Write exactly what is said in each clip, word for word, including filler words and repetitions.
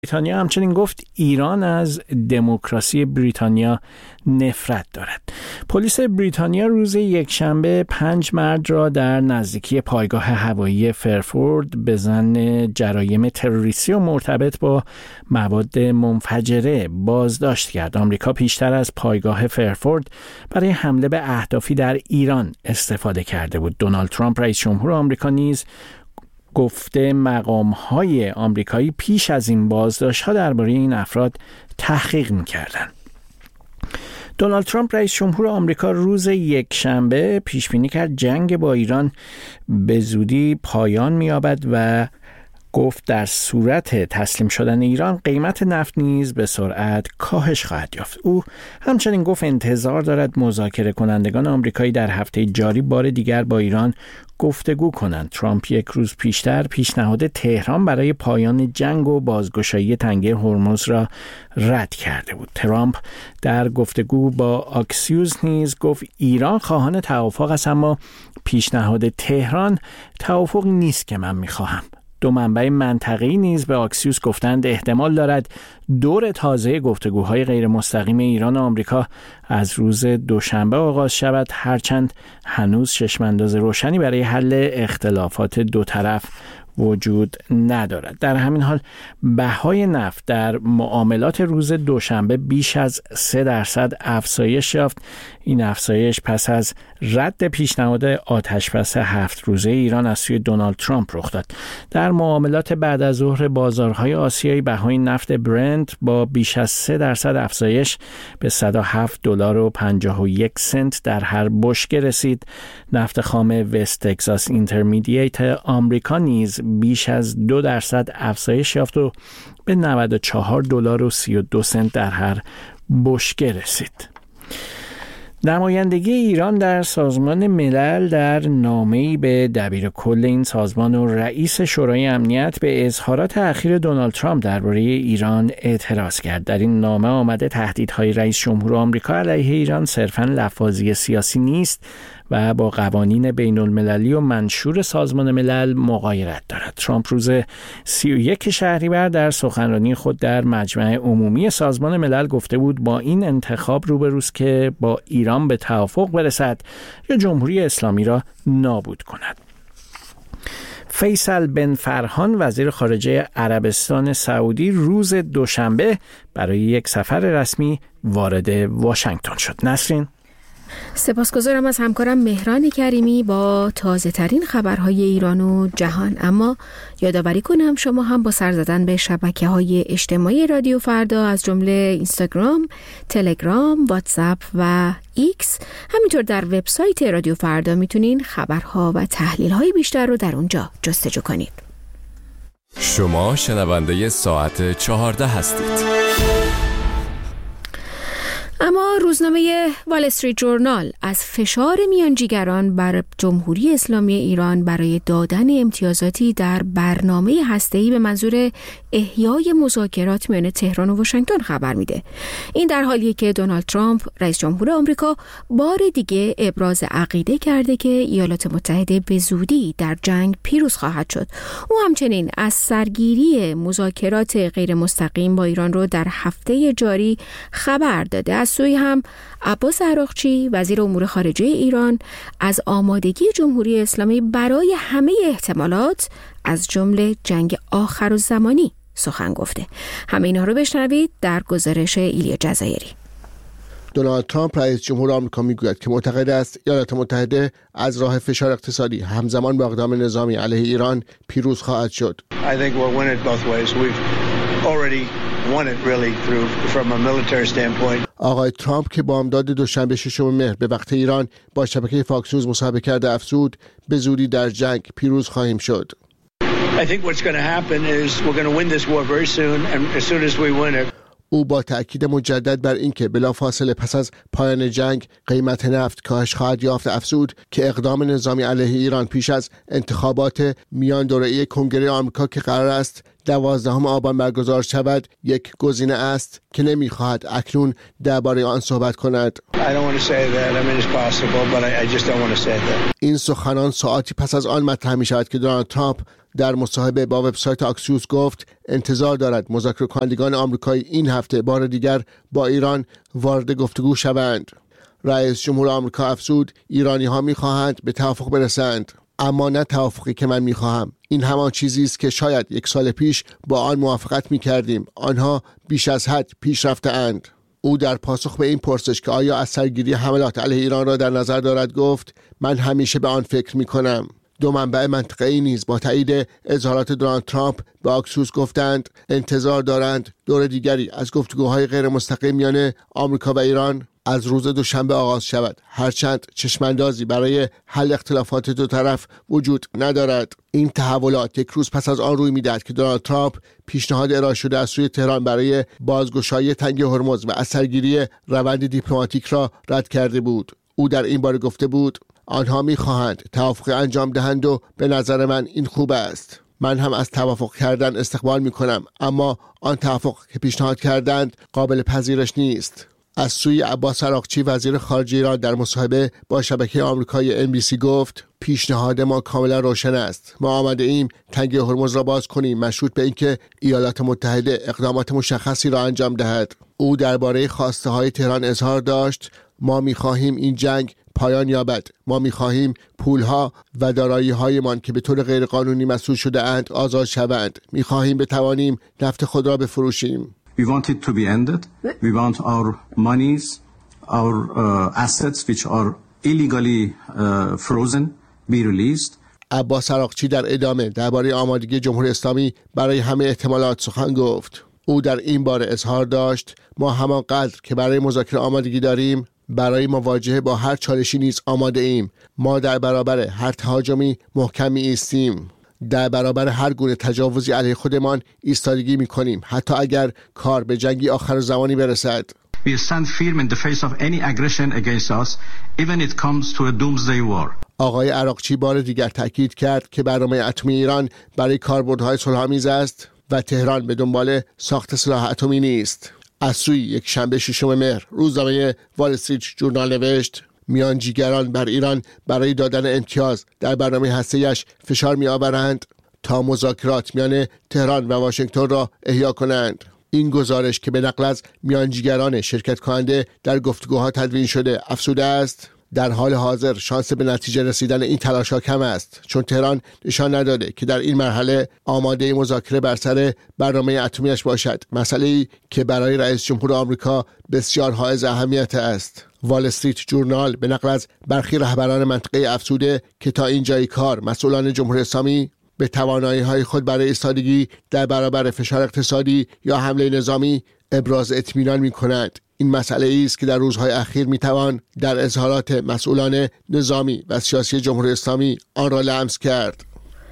بریتانیا همچنین گفت ایران از دموکراسی بریتانیا نفرت دارد. پلیس بریتانیا روز یکشنبه پنج مرد را در نزدیکی پایگاه هوایی فرفورد به ظن جرایم تروریستی و مرتبط با مواد منفجره بازداشت کرد. آمریکا پیشتر از پایگاه فرفورد برای حمله به اهدافی در ایران استفاده کرده بود. دونالد ترامپ رئیس جمهور آمریکا نیز گفته مقام‌های آمریکایی پیش از این بازداشت‌ها درباره این افراد تحقیق می‌کردند. دونالد ترامپ رئیس جمهور آمریکا روز یکشنبه پیش بینی کرد جنگ با ایران به زودی پایان می‌یابد و گفت در صورت تسلیم شدن ایران قیمت نفت نیز به سرعت کاهش خواهد یافت. او همچنین گفت انتظار دارد مذاکره کنندگان آمریکایی در هفته جاری بار دیگر با ایران گفتگو کنند. ترامپ یک روز پیشتر پیشنهاد تهران برای پایان جنگ و بازگشایی تنگه هرمز را رد کرده بود. ترامپ در گفتگو با آکسیوس نیز گفت ایران خواهان توافق است، اما پیشنهاد تهران توافقی نیست که من می‌خواهم. دو منبع منطقه‌ای نیز به آکسیوس گفتند احتمال دارد دور تازه گفتگوهای غیر مستقیم ایران و آمریکا از روز دوشنبه آغاز شود، هرچند هنوز چشم‌انداز روشنی برای حل اختلافات دو طرف وجود ندارد. در همین حال بهای نفت در معاملات روز دوشنبه بیش از سه درصد افزایش یافت. این افزایش پس از رد پیشنهاد آتشبس هفت روزه ایران از سوی دونالد ترامپ رخ داد. در معاملات بعد از ظهر بازارهای آسیایی بهای نفت برنت با بیش از سه درصد افزایش به صد و هفت دلار و پنجاه و یک سنت در هر بشکه رسید. نفت خام وست تگزاس اینترمدییت آمریکا نیز بیش از دو درصد افزایش یافت و به نود و چهار دلار و سی و دو سنت در هر بشکه رسید. نمایندگی ایران در سازمان ملل در نامه‌ای به دبیرکل این سازمان و رئیس شورای امنیت به اظهارات اخیر دونالد ترامپ درباره ایران اعتراض کرد. در این نامه آمده تهدیدهای رئیس جمهور آمریکا علیه ایران صرفاً لفاظی سیاسی نیست و با قوانین بین المللی و منشور سازمان ملل مغایرت دارد. ترامپ روز سی و یک شهریور در سخنرانی خود در مجمع عمومی سازمان ملل گفته بود با این انتخاب روبروست که با ایران به توافق برسد یا جمهوری اسلامی را نابود کند. فیصل بن فرهان وزیر خارجه عربستان سعودی روز دوشنبه برای یک سفر رسمی وارد واشنگتن شد. نسرین؟ سپاسگزارم از همکارم مهران کریمی با تازه ترین خبرهای ایران و جهان. اما یادآوری کنم شما هم با سر زدن به شبکه‌های اجتماعی رادیو فردا از جمله اینستاگرام، تلگرام، واتساپ و ایکس، همینطور در وبسایت رادیو فردا میتونین خبرها و تحلیل‌های بیشتر رو در اونجا جستجو کنید. شما شنونده ساعت چهارده هستید. اما روزنامه وال استریت جورنال از فشار میانجیگران بر جمهوری اسلامی ایران برای دادن امتیازاتی در برنامه هسته‌ای به منظور احیای مذاکرات میان تهران و واشنگتن خبر میده. این در حالیه که دونالد ترامپ رئیس جمهور آمریکا بار دیگه ابراز عقیده کرده که ایالات متحده به زودی در جنگ پیروز خواهد شد. او همچنین از سرگیری مذاکرات غیر مستقیم با ایران رو در هفته جاری خبر داده. از سوی هم عباس عراقچی وزیر امور خارجه ایران از آمادگی جمهوری اسلامی برای همه احتمالات از جمله جنگ آخرالزمانی سخن گفته. همه اینا رو بشنوید در گزارش ایلیا جزایری. دونالد ترامپ رئیس جمهور آمریکا میگوید که معتقد است ایالات متحده از راه فشار اقتصادی همزمان با اقدام نظامی علیه ایران پیروز خواهد شد. I think we'll win it both ways. We've already won it really through from a military standpoint. آقای ترامپ که با امداد دوشنبه ششم مهر به وقت ایران با شبکه فاکس نیوز مصاحبه کرده افزود به زودی در جنگ پیروز خواهیم شد. I think what's going to happen is we're going to win this war very soon and as soon as we win it. او با تأکید مجدد بر اینکه بلافاصله پس از پایان جنگ قیمت نفت کاهش خواهد یافت افزود که اقدام نظامی علیه ایران پیش از انتخابات میان دوره‌ای کنگره آمریکا که قرار است دوازدهم آبان برگزار شود یک گزینه است که نمی‌خواهد اکنون درباره آن صحبت کند. این سخنان ساعتی پس از آن مطرح می‌شود که دونالد ترامپ در مصاحبه با وبسایت آکسیوس گفت انتظار دارد مذاکره کنندگان آمریکایی این هفته بار دیگر با ایران وارد گفتگو شوند. رئیس جمهور آمریکا افزود ایرانی‌ها می‌خواهند به توافق برسند، اما نه توافقی که من می‌خواهم. این همان چیزی است که شاید یک سال پیش با آن موافقت می‌کردیم. آنها بیش از حد پیش رفته‌اند. او در پاسخ به این پرسش که آیا از سرگیری حملات علیه ایران را در نظر دارد گفت من همیشه به آن فکر می‌کنم. دو منبع منطقه‌ای نیز با تایید اظهارات دونالد ترامپ به آکسیوس گفتند انتظار دارند دور دیگری از گفتگوهای غیر مستقیم میان آمریکا و ایران از روز دوشنبه آغاز شود، هرچند چشماندازی برای حل اختلافات دو طرف وجود ندارد. این تحولات یک روز پس از آن روی می‌دهد که دونالد ترامپ پیشنهاد ارائه شده از سوی تهران برای بازگشایی تنگ هرمز و اثرگیری روند دیپلماتیک را رد کرده بود. او در این باره گفته بود آنها می‌خواهند توافق انجام دهند و به نظر من این خوب است. من هم از توافق کردن استقبال می‌کنم، اما آن توافق که پیشنهاد کردند قابل پذیرش نیست. از سوی عباس عراقچی وزیر خارجه ایران در مصاحبه با شبکه آمریکایی ام بی سی گفت پیشنهاد ما کاملا روشن است. ما آمده ایم تنگه هرمز را باز کنیم مشروط به اینکه ایالات متحده اقدامات مشخصی را انجام دهد. او درباره خواسته های تهران اظهار داشت ما می‌خواهیم این جنگ پایان یابد. ما می‌خواهیم پولها و دارایی‌هایمان که به طور غیرقانونی مسئول شده اند آزاد شوند. می‌خواهیم بتوانیم نفت خود را بفروشیم. We want it to be ended. We want our monies, our uh, assets which are illegally uh, frozen be released. عباس عراقچی در ادامه درباره آمادگی جمهوری اسلامی برای همه احتمالات سخن گفت. او در این باره اظهار داشت ما همانقدر که برای مذاکره آمادگی داریم برای مواجهه با هر چالشی نیز آماده ایم. ما در برابر هر تهاجمی محکم ایستیم. در برابر هر گونه تجاوزی علیه خودمان ایستادگی می‌کنیم، حتی اگر کار به جنگی آخر زمانی برسد. We stand firm in the face of any aggression against us, even it comes to a doomsday war. آقای عراقچی بار دیگر تاکید کرد که برنامه اتمی ایران برای کاربردهای صلح‌آمیز است و تهران به دنبال ساخت سلاح اتمی نیست. از سوی یک شنبه ششم مهر روزنامه وال استریت ژورنال نوشت میانجیگران بر ایران برای دادن امتیاز در برنامه هسته‌ایش فشار می‌آورند تا مذاکرات میان تهران و واشنگتن را احیا کنند. این گزارش که به نقل از میانجیگران شرکت کننده در گفتگوها تدوین شده افزوده است در حال حاضر شانس به نتیجه رسیدن این تلاش‌ها کم است، چون تهران نشان نداده که در این مرحله آماده مذاکره بر سر برنامه اتمیش باشد، مسئله‌ای که برای رئیس جمهور آمریکا بسیار حائز اهمیت است. وال استریت ژورنال به نقل از برخی رهبران منطقه افزوده که تا اینجای کار مسئولان جمهوری اسلامی به توانایی‌های خود برای ایستادگی در برابر فشار اقتصادی یا حمله نظامی ابراز اطمینان می‌کنند. این مسئله است که در روزهای اخیر میتوان در اظهارات مسئولان نظامی و سیاسی جمهوری اسلامی آن را لمس کرد.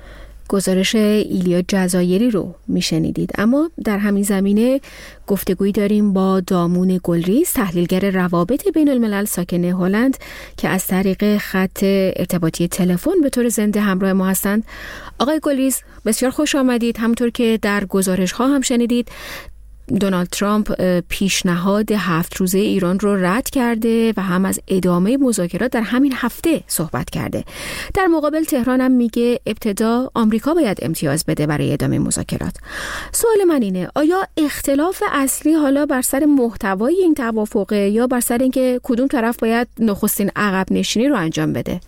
گزارش ایلیا جزایری رو میشنیدید. اما در همین زمینه گفتگویی داریم با دامون گلریز، تحلیلگر روابط بین الملل ساکن هلند که از طریق خط ارتباطی تلفن به طور زنده همراه ما هستند. آقای گلریز بسیار خوش آمدید. همونطور که در گزارش ها هم شنیدید دونالد ترامپ پیشنهاد هفت روزه ایران رو رد کرده و هم از ادامه مذاکرات در همین هفته صحبت کرده. در مقابل تهران هم میگه ابتدا آمریکا باید امتیاز بده برای ادامه مذاکرات. سوال من اینه آیا اختلاف اصلی حالا بر سر محتوای این توافقه یا بر سر اینکه کدوم طرف باید نخستین عقب نشینی رو انجام بده؟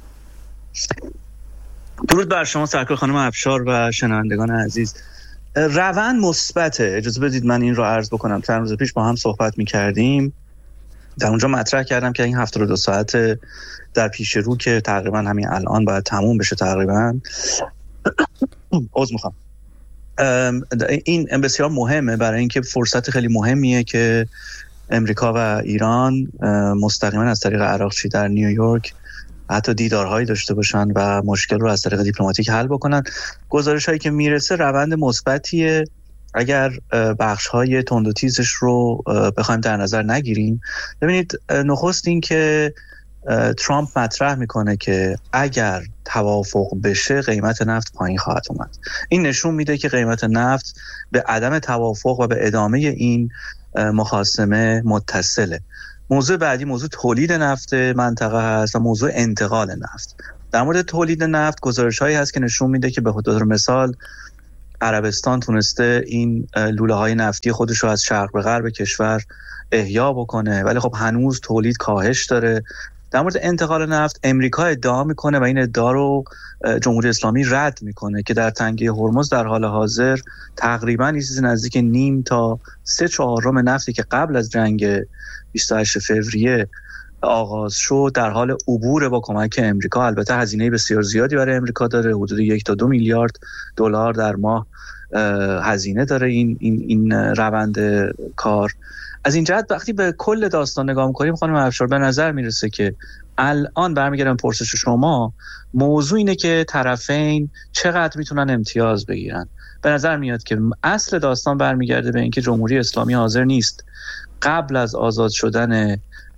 درود بر شما سرکار خانم افشار و شنوندگان عزیز. روند مثبته. اجازه بدید من این رو عرض بکنم. چند روز پیش با هم صحبت می‌کردیم، در اونجا مطرح کردم که این هفتاد و دو ساعت در پیش رو که تقریبا همین الان باید تموم بشه تقریبا عذر می‌خوام، این بسیار مهمه برای اینکه فرصت خیلی مهمیه که امریکا و ایران مستقیما از طریق عراقچی در نیویورک حتی دیدارهایی داشته باشن و مشکل رو از طریق دیپلماتیک حل بکنن. گزارش هایی که میرسه روند مثبتیه. اگر بخش های تند و تیزش رو بخوایم در نظر نگیریم، ببینید نخست این که ترامپ مطرح میکنه که اگر توافق بشه قیمت نفت پایین خواهد اومد. این نشون میده که قیمت نفت به عدم توافق و به ادامه این مخاصمه متصله. موضوع بعدی موضوع تولید نفت منطقه هست و موضوع انتقال نفت. در مورد تولید نفت گزارش‌هایی هست که نشون میده که به طور مثال عربستان تونسته این لوله‌های نفتی خودش رو از شرق به غرب کشور احیا بکنه، ولی خب هنوز تولید کاهش داره. در مورد انتقال نفت امریکا ادعا میکنه و این ادعا رو جمهوری اسلامی رد میکنه که در تنگه هرمز در حال حاضر تقریبا چیزی نزدیک نیم تا سه چهارم نفتی که قبل از جنگ بیست و هشت فوریه آغاز شد در حال عبور با کمک امریکا. البته هزینه بسیار زیادی برای امریکا داره، حدود یک تا دو میلیارد دلار در ماه هزینه داره این این این روند کار. از این جهت وقتی به کل داستان نگاه می‌کنیم خانم افشار به نظر میرسه که الان برمیگردم پرسش شما، موضوع اینه که طرفین چقدر میتونن امتیاز بگیرن. به نظر میاد که اصل داستان برمیگرده به اینکه جمهوری اسلامی حاضر نیست قبل از آزاد شدن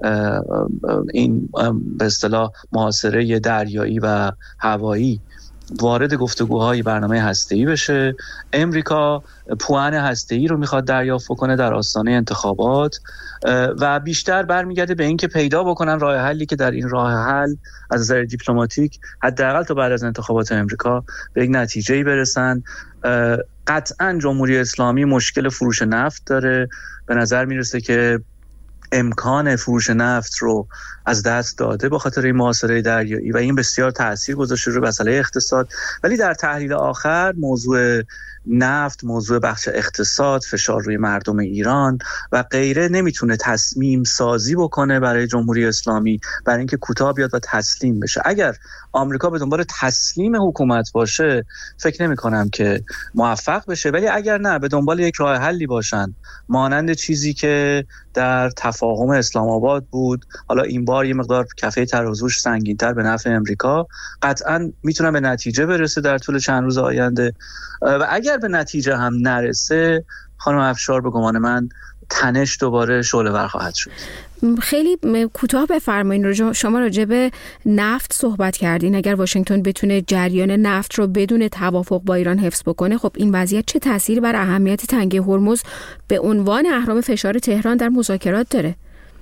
این به اصطلاح محاصره دریایی و هوایی وارد گفتگوهای برنامه هسته‌ای بشه. امریکا پوان هسته‌ای رو میخواد دریافت کنه در آستانه انتخابات و بیشتر برمیگرده به اینکه پیدا بکنن راه حلی که در این راه حل از نظر دیپلماتیک حداقل تا بعد از انتخابات امریکا به یک نتیجه‌ای برسن. قطعاً جمهوری اسلامی مشکل فروش نفت داره. به نظر میرسه که امکان فروش نفت رو از دست داده به خاطر این محاصره دریایی و این بسیار تأثیر گذاشته روی مسئله اقتصاد. ولی در تحلیل آخر موضوع نفت، موضوع بخش اقتصاد، فشار روی مردم ایران و غیره نمیتونه تصمیم سازی بکنه برای جمهوری اسلامی برای اینکه کوتاه بیاد و تسلیم بشه. اگر آمریکا به دنبال تسلیم حکومت باشه فکر نمی کنم که موفق بشه، ولی اگر نه به دنبال یک راه حلی باشن مانند چیزی که در تفاهم اسلام آباد بود، حالا این بار یه مقدار کفه ترازوش سنگین‌تر به نفع امریکا، قطعاً میتونن به نتیجه برسه در طول چند روز آینده. و اگر به نتیجه هم نرسه خانم افشار به گمان من تنش دوباره شعله‌ور خواهد شد. خیلی کوتاه بفرمایید، شما راجع به نفت صحبت کردین. اگر واشنگتن بتونه جریان نفت رو بدون توافق با ایران حفظ بکنه، خب این وضعیت چه تأثیری بر اهمیت تنگه هرمز به عنوان اهرم فشار تهران در مذاکرات داره؟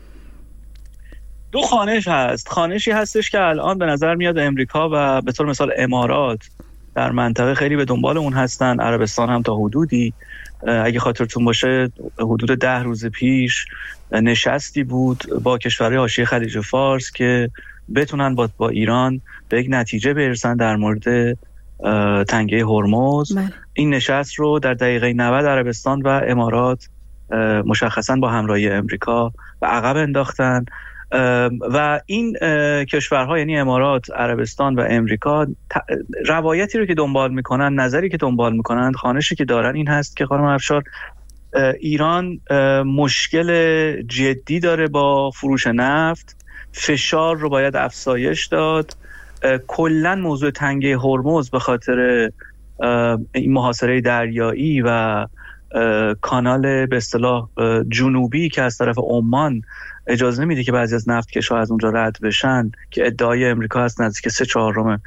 دو خوانش هست. خوانشی هستش که الان به نظر میاد امریکا و به طور مثال امارات در منطقه خیلی به دنبال اون هستن، عربستان هم تا حدودی. اگه خاطرتون باشه حدود ده روز پیش نشستی بود با کشورهای حاشیه خلیج فارس که بتونن با, با ایران به یک نتیجه برسن در مورد تنگه هرمز. این نشست رو در دقیقه نود عربستان و امارات مشخصاً با همراهی امریکا و عقب انداختن و این کشورها یعنی امارات، عربستان و امریکا روایتی رو که دنبال میکنن، نظری که دنبال میکنن، خوانشی که دارن این هست که خانم افشار ایران مشکل جدی داره با فروش نفت، فشار رو باید افزایش داد. کلا موضوع تنگه هرمز به خاطر این محاصره دریایی و کانال به اصطلاح جنوبی که از طرف عمان اجازه نمیده که بعضی از نفتکش‌ها از اونجا رد بشن، که ادعای امریکا هست نزدیک سه چهارم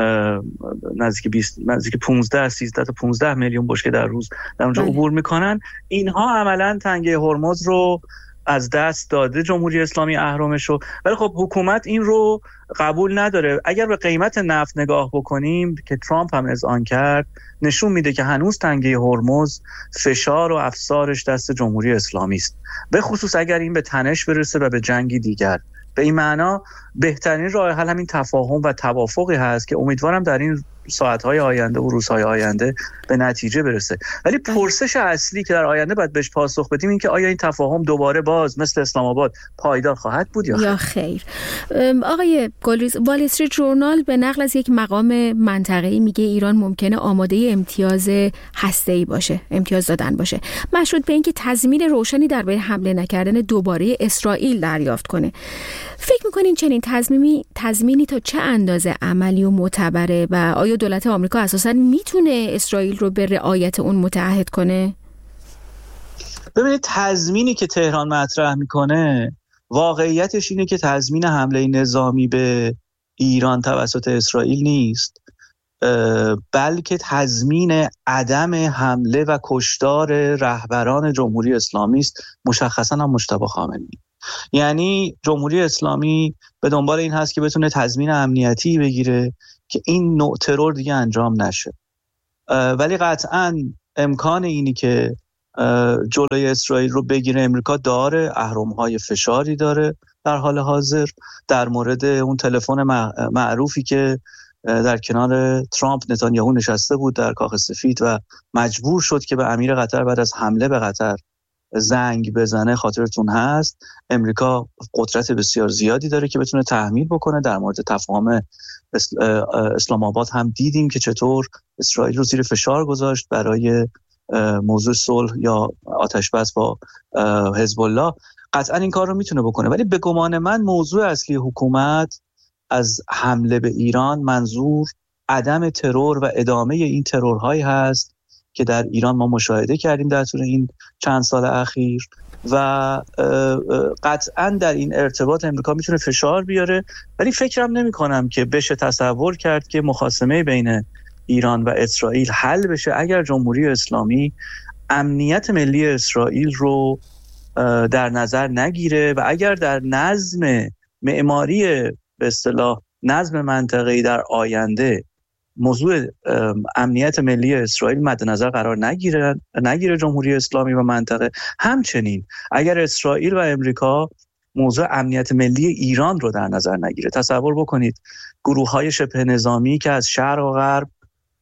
نزدیک بیست نزدیک پانزده سیزده تا پانزده میلیون بشکه در روز در اونجا عبور میکنن. اینها عملاً تنگه هرمز رو از دست داده جمهوری اسلامی اهرمش رو، ولی خب حکومت این رو قبول نداره. اگر به قیمت نفت نگاه بکنیم که ترامپ هم اذعان کرد، نشون میده که هنوز تنگه هرمز فشار و افسارش دست جمهوری اسلامی است، به خصوص اگر این به تنش برسه و به جنگی دیگر. به این معنا بهترین راه حل همین تفاهم و توافقی هست که امیدوارم در این ساعت‌های آینده و روزهای آینده به نتیجه برسه. ولی پرسش اصلی که در آینده باید بهش پاسخ بدیم این که آیا این تفاهم دوباره باز مثل اسلام آباد پایدار خواهد بود یا خیر؟ یا خیر. آقای گلریز، وال استریت ژورنال به نقل از یک مقام منطقه‌ای میگه ایران ممکنه آماده امتیاز هسته‌ای باشه، امتیاز دادن باشه، مشروط به اینکه تضمین روشنی درباره حمله نکردن دوباره اسرائیل دریافت کنه. فکر می‌کنین چنین تضمینی تضمینی تا چه اندازه عملی و معتبره و آیا دولت آمریکا اساساً میتونه اسرائیل رو به رعایت اون متعهد کنه؟ ببینید تضمینی که تهران مطرح میکنه واقعیتش اینه که تضمین حمله نظامی به ایران توسط اسرائیل نیست، بلکه تضمین عدم حمله و کشتار رهبران جمهوری اسلامی است، مشخصا هم مجتبی خامنه‌ای. یعنی جمهوری اسلامی به دنبال این هست که بتونه تضمین امنیتی بگیره که این نوع ترور دیگه انجام نشه، ولی قطعاً امکان اینی که جلوی اسرائیل رو بگیره امریکا داره، اهرم‌های فشاری داره در حال حاضر در مورد اون تلفن معروفی که در کنار ترامپ نتانیاهو نشسته بود در کاخ سفید و مجبور شد که به امیر قطر بعد از حمله به قطر زنگ بزنه. خاطرتون هست امریکا قدرت بسیار زیادی داره که بتونه تحمیل بکنه. در مورد تفاهم اسلام آباد هم دیدیم که چطور اسرائیل رو زیر فشار گذاشت برای موضوع صلح یا آتشبس با حزب الله. قطعا این کار رو میتونه بکنه، ولی به گمان من موضوع اصلی حکومت از حمله به ایران منظور عدم ترور و ادامه این ترورهایی هست که در ایران ما مشاهده کردیم در طول این چند سال اخیر و قطعا در این ارتباط امریکا میتونه فشار بیاره، ولی فکرم نمی کنم که بشه تصور کرد که مخاصمه بین ایران و اسرائیل حل بشه اگر جمهوری اسلامی امنیت ملی اسرائیل رو در نظر نگیره و اگر در نظم معماری به اصطلاح نظم منطقه‌ای در آینده موضوع امنیت ملی اسرائیل مد نظر قرار نگیره نگیره جمهوری اسلامی و منطقه. همچنین اگر اسرائیل و امریکا موضوع امنیت ملی ایران رو در نظر نگیره، تصور بکنید گروه‌های شبه نظامی که از شرق و غرب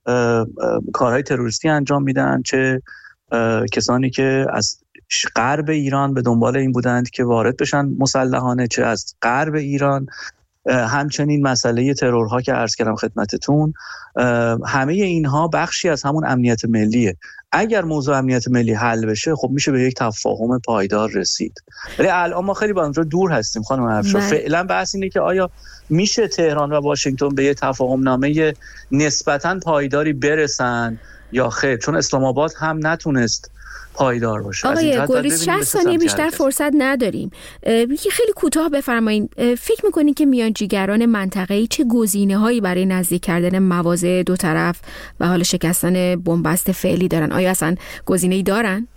کارهای تروریستی انجام میدن، چه کسانی که از غرب ایران به دنبال این بودند که وارد بشن مسلحانه، چه از غرب ایران، همچنین مسئله ترورها که عرض کردم خدمتتون، همه اینها بخشی از همون امنیت ملیه. اگر موضوع امنیت ملی حل بشه خب میشه به یک تفاهم پایدار رسید، ولی الان ما خیلی با اونجا دور هستیم خانم افشار. فعلا بحث اینه که آیا میشه تهران و واشنگتن به یک تفاهم نامه نسبتاً پایداری برسن یا خیر، چون اسلام آباد هم نتونست پایدار باشه. آقای گلیس شصت ثانیه بیشتر فرصت نداریم، یکی خیلی کوتاه بفرمایید. فکر میکنید که میانجیگران منطقه‌ای چه گزینه‌هایی برای نزدیک کردن مواضع دو طرف و حال شکستن بنبست فعلی دارن؟ آیا اصلا گزینه‌ای دارن؟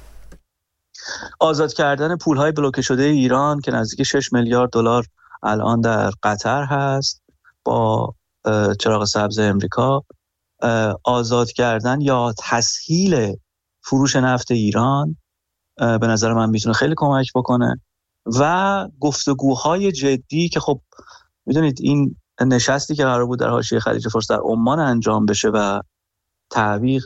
آزاد کردن پول‌های بلوکه شده ایران که نزدیک شش میلیارد دلار الان در قطر هست با چراغ سبز امریکا، آزاد کردن یا تسهیل فروش نفت ایران به نظر من میتونه خیلی کمک بکنه و گفتگوهای جدی که خب میدونید این نشستی که قرار بود در حاشیه خلیج فارس در عمان انجام بشه و تعویق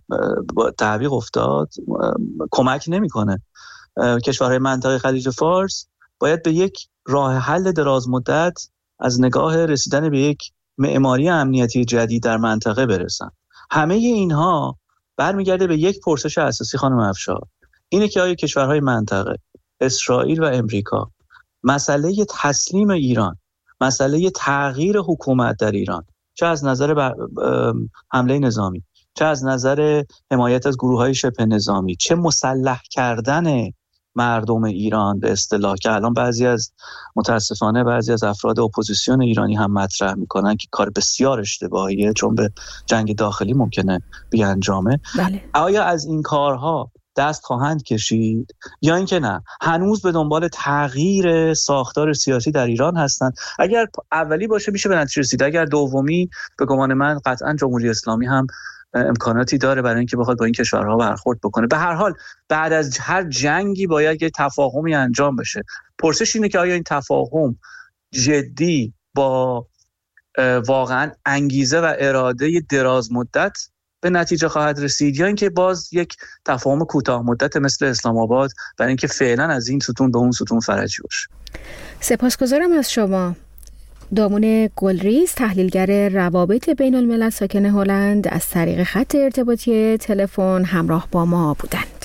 تعویق افتاد کمک نمیکنه. کشورهای منطقه خلیج فارس باید به یک راه حل دراز مدت از نگاه رسیدن به یک معماری امنیتی جدید در منطقه برسن. همه اینها برمیگرده به یک پرسش اساسی خانم افشار، اینه که آیا کشورهای منطقه اسرائیل و امریکا مسئله تسلیم ایران، مسئله تغییر حکومت در ایران، چه از نظر حمله نظامی، چه از نظر حمایت از گروه‌های شبه نظامی، چه مسلح کردن مردم ایران به اصطلاح که الان بعضی از متاسفانه بعضی از افراد اپوزیسیون ایرانی هم مطرح میکنن که کار بسیار اشتباهیه چون به جنگ داخلی ممکنه بیانجامه. بله. آیا از این کارها دست خواهند کشید یا اینکه نه هنوز به دنبال تغییر ساختار سیاسی در ایران هستند؟ اگر اولی باشه میشه به نتیجه رسید، اگر دومی به گمان من قطعا جمهوری اسلامی هم امکاناتی داره برای اینکه بخواد با این کشورها برخورد بکنه. به هر حال بعد از هر جنگی باید یه تفاهمی انجام بشه. پرسش اینه که آیا این تفاهم جدی با واقعا انگیزه و اراده دراز مدت به نتیجه خواهد رسید یا اینکه باز یک تفاهم کوتاه مدت مثل اسلام آباد برای اینکه فعلا از این ستون به اون ستون فرجی باشه. سپاسگزارم از شما. دامون گلریز، تحلیلگر روابط بین الملل ساکن هلند، از طریق خط ارتباطی تلفن همراه با ما بودند.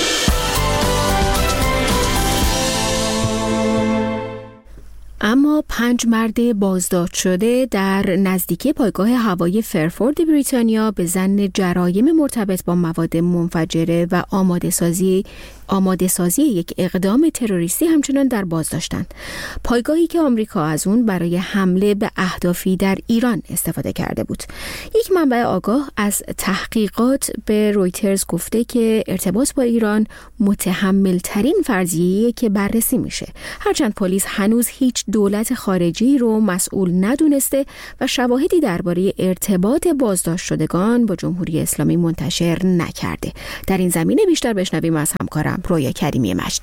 اما پنج مرد بازداشت شده در نزدیکی پایگاه هوایی فرفورد بریتانیا به ظن جرایم مرتبط با مواد منفجره و آماده سازی آماده سازی یک اقدام تروریستی همچنان در بازداشتند. پایگاهی که آمریکا از اون برای حمله به اهدافی در ایران استفاده کرده بود. یک منبع آگاه از تحقیقات به رویترز گفته که ارتباط با ایران متحمل ترین فرضیه‌ایه که بررسی میشه. هرچند پلیس هنوز هیچ دولت خارجی رو مسئول ندونسته و شواهدی درباره ارتباط بازداشت شدگان با جمهوری اسلامی منتشر نکرده. در این زمینه بیشتر بشنویم از همکارم رویا کریمی مجد.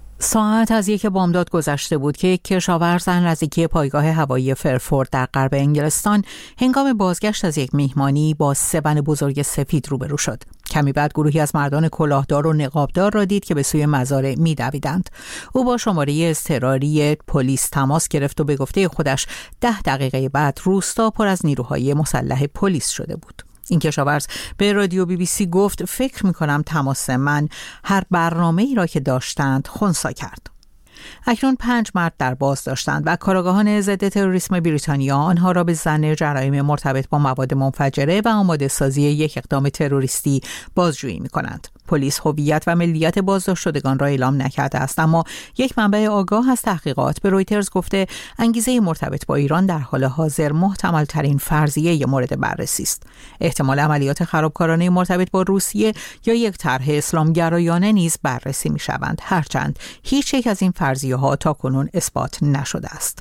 ساعت از یک بامداد گذشته بود که یک کشاورز در نزدیکی پایگاه هوایی فرفورد در غرب انگلستان هنگام بازگشت از یک میهمانی با سه ون بزرگ سفید روبرو شد. کمی بعد گروهی از مردان کلاهدار و نقابدار را دید که به سوی مزارع می‌دویدند. او با شماره اضطراری پلیس تماس گرفت و به گفته خودش ده دقیقه بعد روستا پر از نیروهای مسلح پلیس شده بود. این کشاورز به رادیو بی بی سی گفت فکر می‌کنم تماس من هر برنامه‌ای را که داشتند خنثی کرد. اکنون پنج مرد در بازداشتند و کارآگاهان ضد تروریسم بریتانیا آنها را به ظن جرایم مرتبط با مواد منفجره و آماده سازی یک اقدام تروریستی بازجویی می‌کنند. پلیس هویت و ملیت بازداشت شدگان را اعلام نکرده است، اما یک منبع آگاه از تحقیقات به رویترز گفته انگیزه مرتبط با ایران در حال حاضر محتمل ترین فرضیه مورد بررسی است. احتمال عملیات خرابکارانه مرتبط با روسیه یا یک طرح اسلامگرایانه نیز بررسی می‌شوند، هرچند هیچ یک از این فرضیه ها تاکنون اثبات نشده است.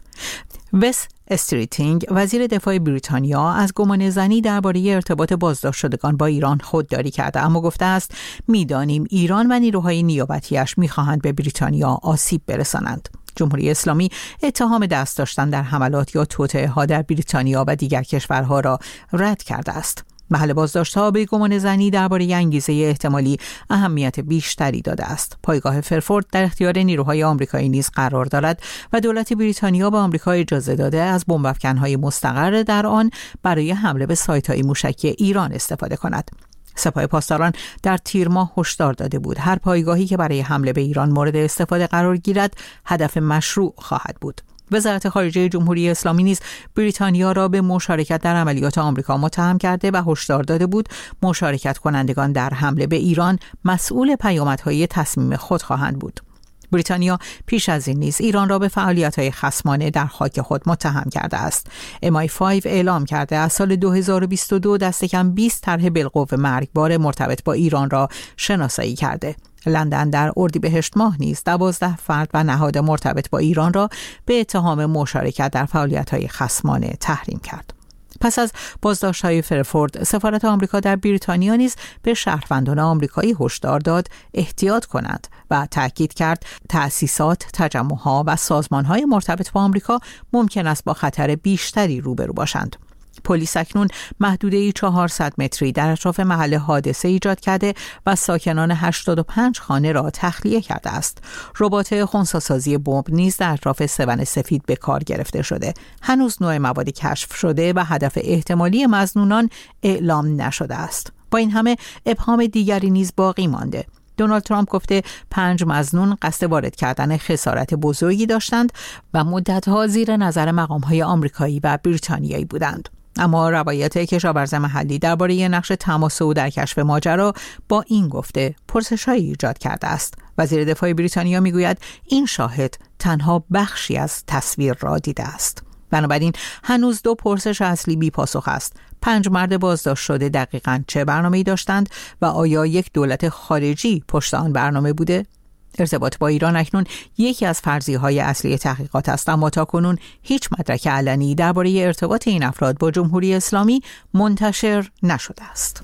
وس استریتینگ وزیر دفاع بریتانیا از گمانه‌زنی درباره ارتباط بازداشت شدگان با ایران خودداری کرده، اما گفته است می‌دانیم ایران و نیروهای نیابتی‌اش می‌خواهند به بریتانیا آسیب برسانند. جمهوری اسلامی اتهام دست داشتن در حملات یا توطئه‌ها در بریتانیا و دیگر کشورها را رد کرده است. محل بازداشت‌ها به گمانه‌زنی درباره انگیزه احتمالی اهمیت بیشتری داده است. پایگاه فرفورد در اختیار نیروهای آمریکایی نیز قرار دارد و دولت بریتانیا به آمریکا اجازه داده از بمب‌افکن‌های مستقر در آن برای حمله به سایت‌های موشکی ایران استفاده کند. سپاه پاسداران در تیر ماه هشدار داده بود هر پایگاهی که برای حمله به ایران مورد استفاده قرار گیرد هدف مشروع خواهد بود. وزارت خارجه جمهوری اسلامی نیز بریتانیا را به مشارکت در عملیات آمریکا متهم کرده و هشدار داده بود مشارکت کنندگان در حمله به ایران مسئول پیامدهای تصمیم خود خواهند بود. بریتانیا پیش از این نیز ایران را به فعالیت‌های خصمانه در خاک خود متهم کرده است. ام آی پنج اعلام کرده از سال دو هزار و بیست و دو دست کم بیست طرح بالقوه مرگبار مرتبط با ایران را شناسایی کرده. لندن در اردیبهشت ماه نیز دوازده فرد و نهاد مرتبط با ایران را به اتهام مشارکت در فعالیت‌های خصمانه تحریم کرد. پس از بازداشت‌های فرفورد، سفارت آمریکا در بریتانیا نیز به شهروندان آمریکایی هشدار داد احتیاط کنند و تاکید کرد تأسیسات، تجمع‌ها و سازمان‌های مرتبط با آمریکا ممکن است با خطر بیشتری روبرو باشند. پلیس اکنون محدوده چهارصد متری در اطراف محل حادثه ایجاد کرده و ساکنان هشتاد و پنج خانه را تخلیه کرده است. ربات خنثی‌سازی بمب نیز در اطراف سه ون سفید به کار گرفته شده. هنوز نوع موادی کشف شده و هدف احتمالی مظنونان اعلام نشده است. با این همه ابهام دیگری نیز باقی مانده. دونالد ترامپ گفته پنج مظنون قصد وارد کردن خسارت بزرگی داشتند و مدت‌ها زیر نظر مقام‌های آمریکایی و بریتانیایی بودند. اما روایت کشاورز محلی درباره نقش تماس او در کشف ماجرا با این گفته پرسش‌هایی ایجاد کرده است. وزیر دفاع بریتانیا میگوید این شاهد تنها بخشی از تصویر را دیده است. بنابراین هنوز دو پرسش اصلی بی پاسخ است. پنج مرد بازداشت شده دقیقاً چه برنامه‌ای داشتند و آیا یک دولت خارجی پشت آن برنامه بوده؟ ارتباط با ایران اکنون یکی از فرضیه‌های اصلی تحقیقات است، اما تاکنون هیچ مدرک علنی درباره ارتباط این افراد با جمهوری اسلامی منتشر نشده است.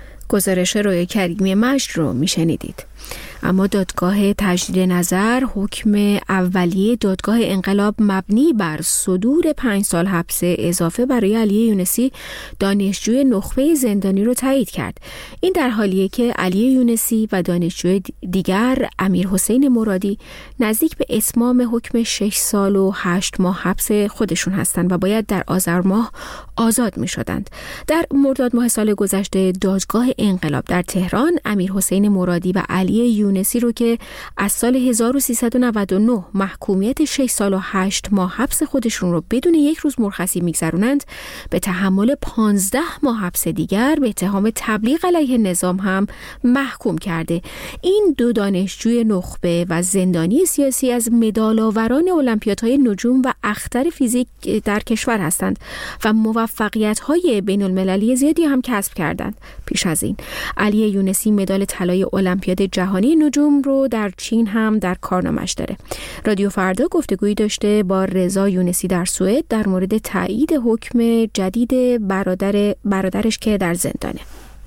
گزارش رویا کریمی مجد رو میشنیدید. اما دادگاه تجدید نظر حکم اولیه دادگاه انقلاب مبنی بر صدور پنج سال حبس اضافه برای علی یونسی دانشجوی نخبه زندانی رو تایید کرد. این در حالیه که علی یونسی و دانشجوی دیگر امیرحسین مرادی نزدیک به اتمام حکم شش سال و هشت ماه حبس خودشون هستند و باید در آذر ماه آزاد می شدند. در مرداد ماه سال گذشته دادگاه انقلاب در تهران امیرحسین مرادی و علی یونسی یونسی رو که از سال هزار و سیصد و نود و نه محکومیت شش سال و هشت ماه حبس خودشون رو بدون یک روز مرخصی میگذرونند به تحمل پانزده ماه حبس دیگر به اتهام تبلیغ علیه نظام هم محکوم کرده. این دو دانشجوی نخبه و زندانی سیاسی از مدال‌آوران المپیادهای نجوم و اختر فیزیک در کشور هستند و موفقیت‌های بین‌المللی زیادی هم کسب کردند. پیش از این علی یونسی مدال طلای المپیاد جهانی نجوم رو در چین هم در کارنامش داره. رادیو فردا گفتگویی داشته با رضا یونسی در سوئد در مورد تایید حکم جدید برادر برادرش که در زندانه.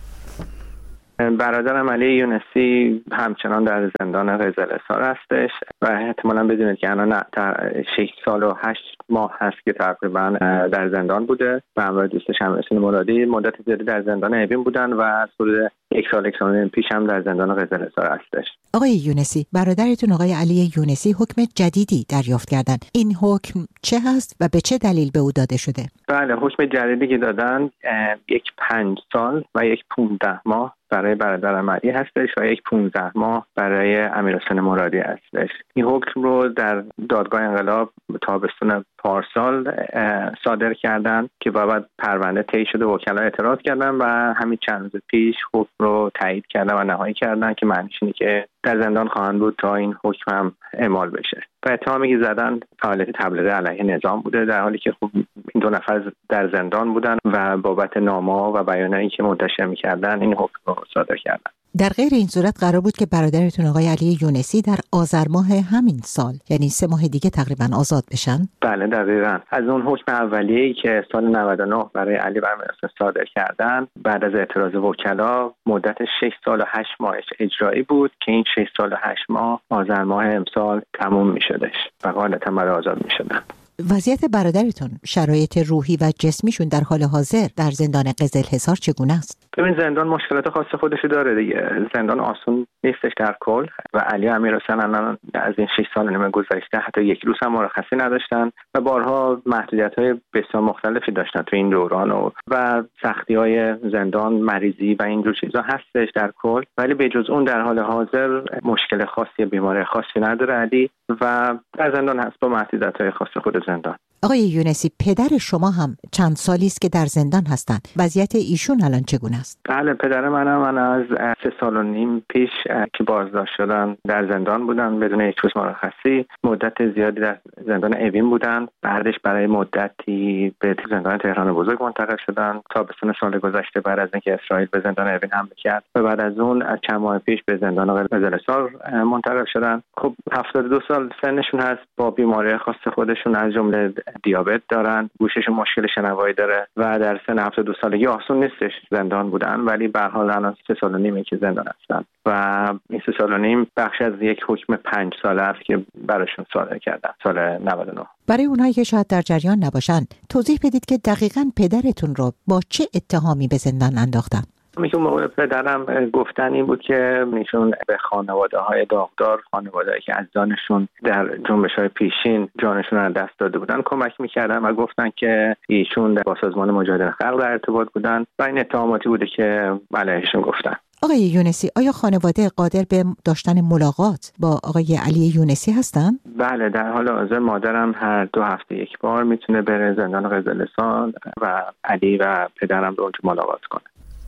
برادرم علی یونسی همچنان در زندان قزلستان هستش و احتمالاً بدونید که الان شش سال و هشت ماه هست که تقریبا در زندان بوده و همراه دوستش امیرحسین مرادی مدت زیادی در زندان اوین بودن و از حدود یک سال یک سال پیش هم در زندان قزلستان هستش. آقای یونسی، برادرتون آقای علی یونسی حکم جدیدی دریافت کردن. این حکم چه هست و به چه دلیل به او داده شده؟ بله، حکم جدیدی که دادن یک پنج سال و یک پانزده ماه برای برادرم علی هستش و یک پانزده ماه برای امیرحسین مرادی هستش. این حکم رو در دادگاه انقلاب تابستون پارسال صادر کردن که بعد پرونده طی شده و وکلا اعتراض کردن و همین چند روز پیش حکم رو تایید کردن و نهایی کردن که معنیش اینه که در زندان خواهند بود تا این حکم هم اعمال بشه. و اتهامی که زدن فعالیت تبلیغ علیه نظام بوده، در حالی که خب این دو نفر در زندان بودن و بابت نامه‌ها و بیانیه‌ای که منتشر می‌کردن این حکم رو صادر کردن. در غیر این صورت قرار بود که برادرتون آقای علی یونسی در آذر ماه همین سال، یعنی سه ماه دیگه تقریبا آزاد بشن؟ بله دقیقاً. از اون حکم اولیه‌ای که سال نود و نه برای علی و امیرحسین صادر کردن، بعد از اعتراض وکلا مدت شش سال و هشت ماهش اجرایی بود که این شش سال و هشت ماه آذر ماه امسال تموم می‌شدش و غالباً برای آزاد می‌شدن. وضعیت برادرتون، شرایط روحی و جسمیشون در حال حاضر در زندان قزلحصار چگونه است؟ ببین زندان مشکلات خاص خودشو داره دیگه. زندان آسون نیستش در کل و علی و امیرحسین الان از این شش سال نیمه گذشته حتی یک روز هم مرخصی نداشتن و بارها محدودیت‌های بسیار مختلفی داشتن تو این دوران و و سختی‌های زندان، مریضی و این جور چیزا هستش در کل، ولی به جز اون در حال حاضر مشکل خاصی، بیماری خاصی نداره علی و در زندان هست با محدودیت‌های خاص خود زندان. آقای یونسی، پدر شما هم چند سالی است که در زندان هستند. وضعیت ایشون الان چگونه است؟ بله، پدر منم من از سه سال و نیم پیش که بازداشت شدن در زندان بودن بدون یک روز مرخصی. مدت زیادی در زندان اوین بودن. بعدش برای مدتی به زندان تهران بزرگ منتقل شدن. تابستون سال گذشته بعد از اینکه اسرائیل به زندان اوین حمله کرد و بعد از اون از چند ماه پیش به زندان قزلستان منتقل شدن. خب هفتاد و دو سال سنشون هست، با بیماری خاص خودشون از جمله دیابت دارن، گوششون مشکل شنوایی داره و در سن هفتاد و دو سالگی آسون نیستش زندان بودن، ولی به هر حال الان سه سال و نیمه که زندان هستن و این سه سال و نیم بخش از یک حکم پنج ساله است که براشون صادر کردن سال نود و نه. برای اونایی که شاید در جریان نباشن توضیح بدید که دقیقاً پدرتون رو با چه اتهامی به زندان انداختن؟ میگم موقع پدرم گفتن این بود که ایشون به خانواده‌های داغدار، خانواده‌ای که از جانشون در جنبش‌های پیشین جانشون رو دست داده بودن کمک می‌کردن و گفتن که ایشون با سازمان مجاهدین خلق در ارتباط بودن و این اتهاماتی بوده که علیهشون گفتن. آقای یونسی، آیا خانواده قادر به داشتن ملاقات با آقای علی یونسی هستن؟ بله، در حال حاضر مادرم هر دو هفته یک بار میتونه بره زندان قزلستان و علی و پدرم رو اونجا ملاقات کنه.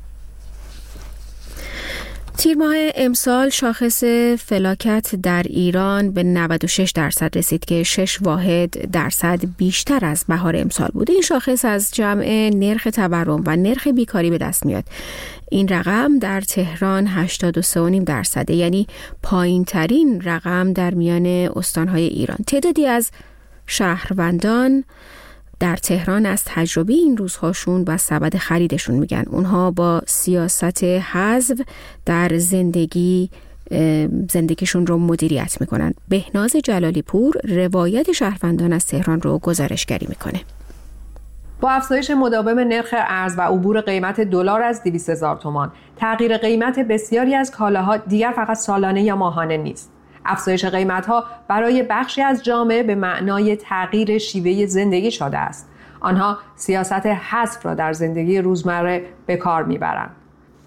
تیر ماه امسال شاخص فلاکت در ایران به نود و شش درصد رسید که شش واحد درصد بیشتر از بهار امسال بود. این شاخص از جمع نرخ تورم و نرخ بیکاری به دست میاد. این رقم در تهران هشتاد و سه و نیم درصده، یعنی پایین ترین رقم در میان استانهای ایران. تعدادی از شهروندان در تهران از تجربه این روزهاشون و سبد خریدشون میگن. اونها با سیاست حذف در زندگی زندگیشون رو مدیریت میکنن. بهناز جلالی پور روایت شهروندان از تهران رو گزارشگری میکنه. با افزایش مداوم نرخ ارز و عبور قیمت دلار از دویست هزار تومان، تغییر قیمت بسیاری از کالاها دیگر فقط سالانه یا ماهانه نیست. افزایش قیمت‌ها برای بخشی از جامعه به معنای تغییر شیوه زندگی شده است. آنها سیاست حذف را در زندگی روزمره به کار می‌برند.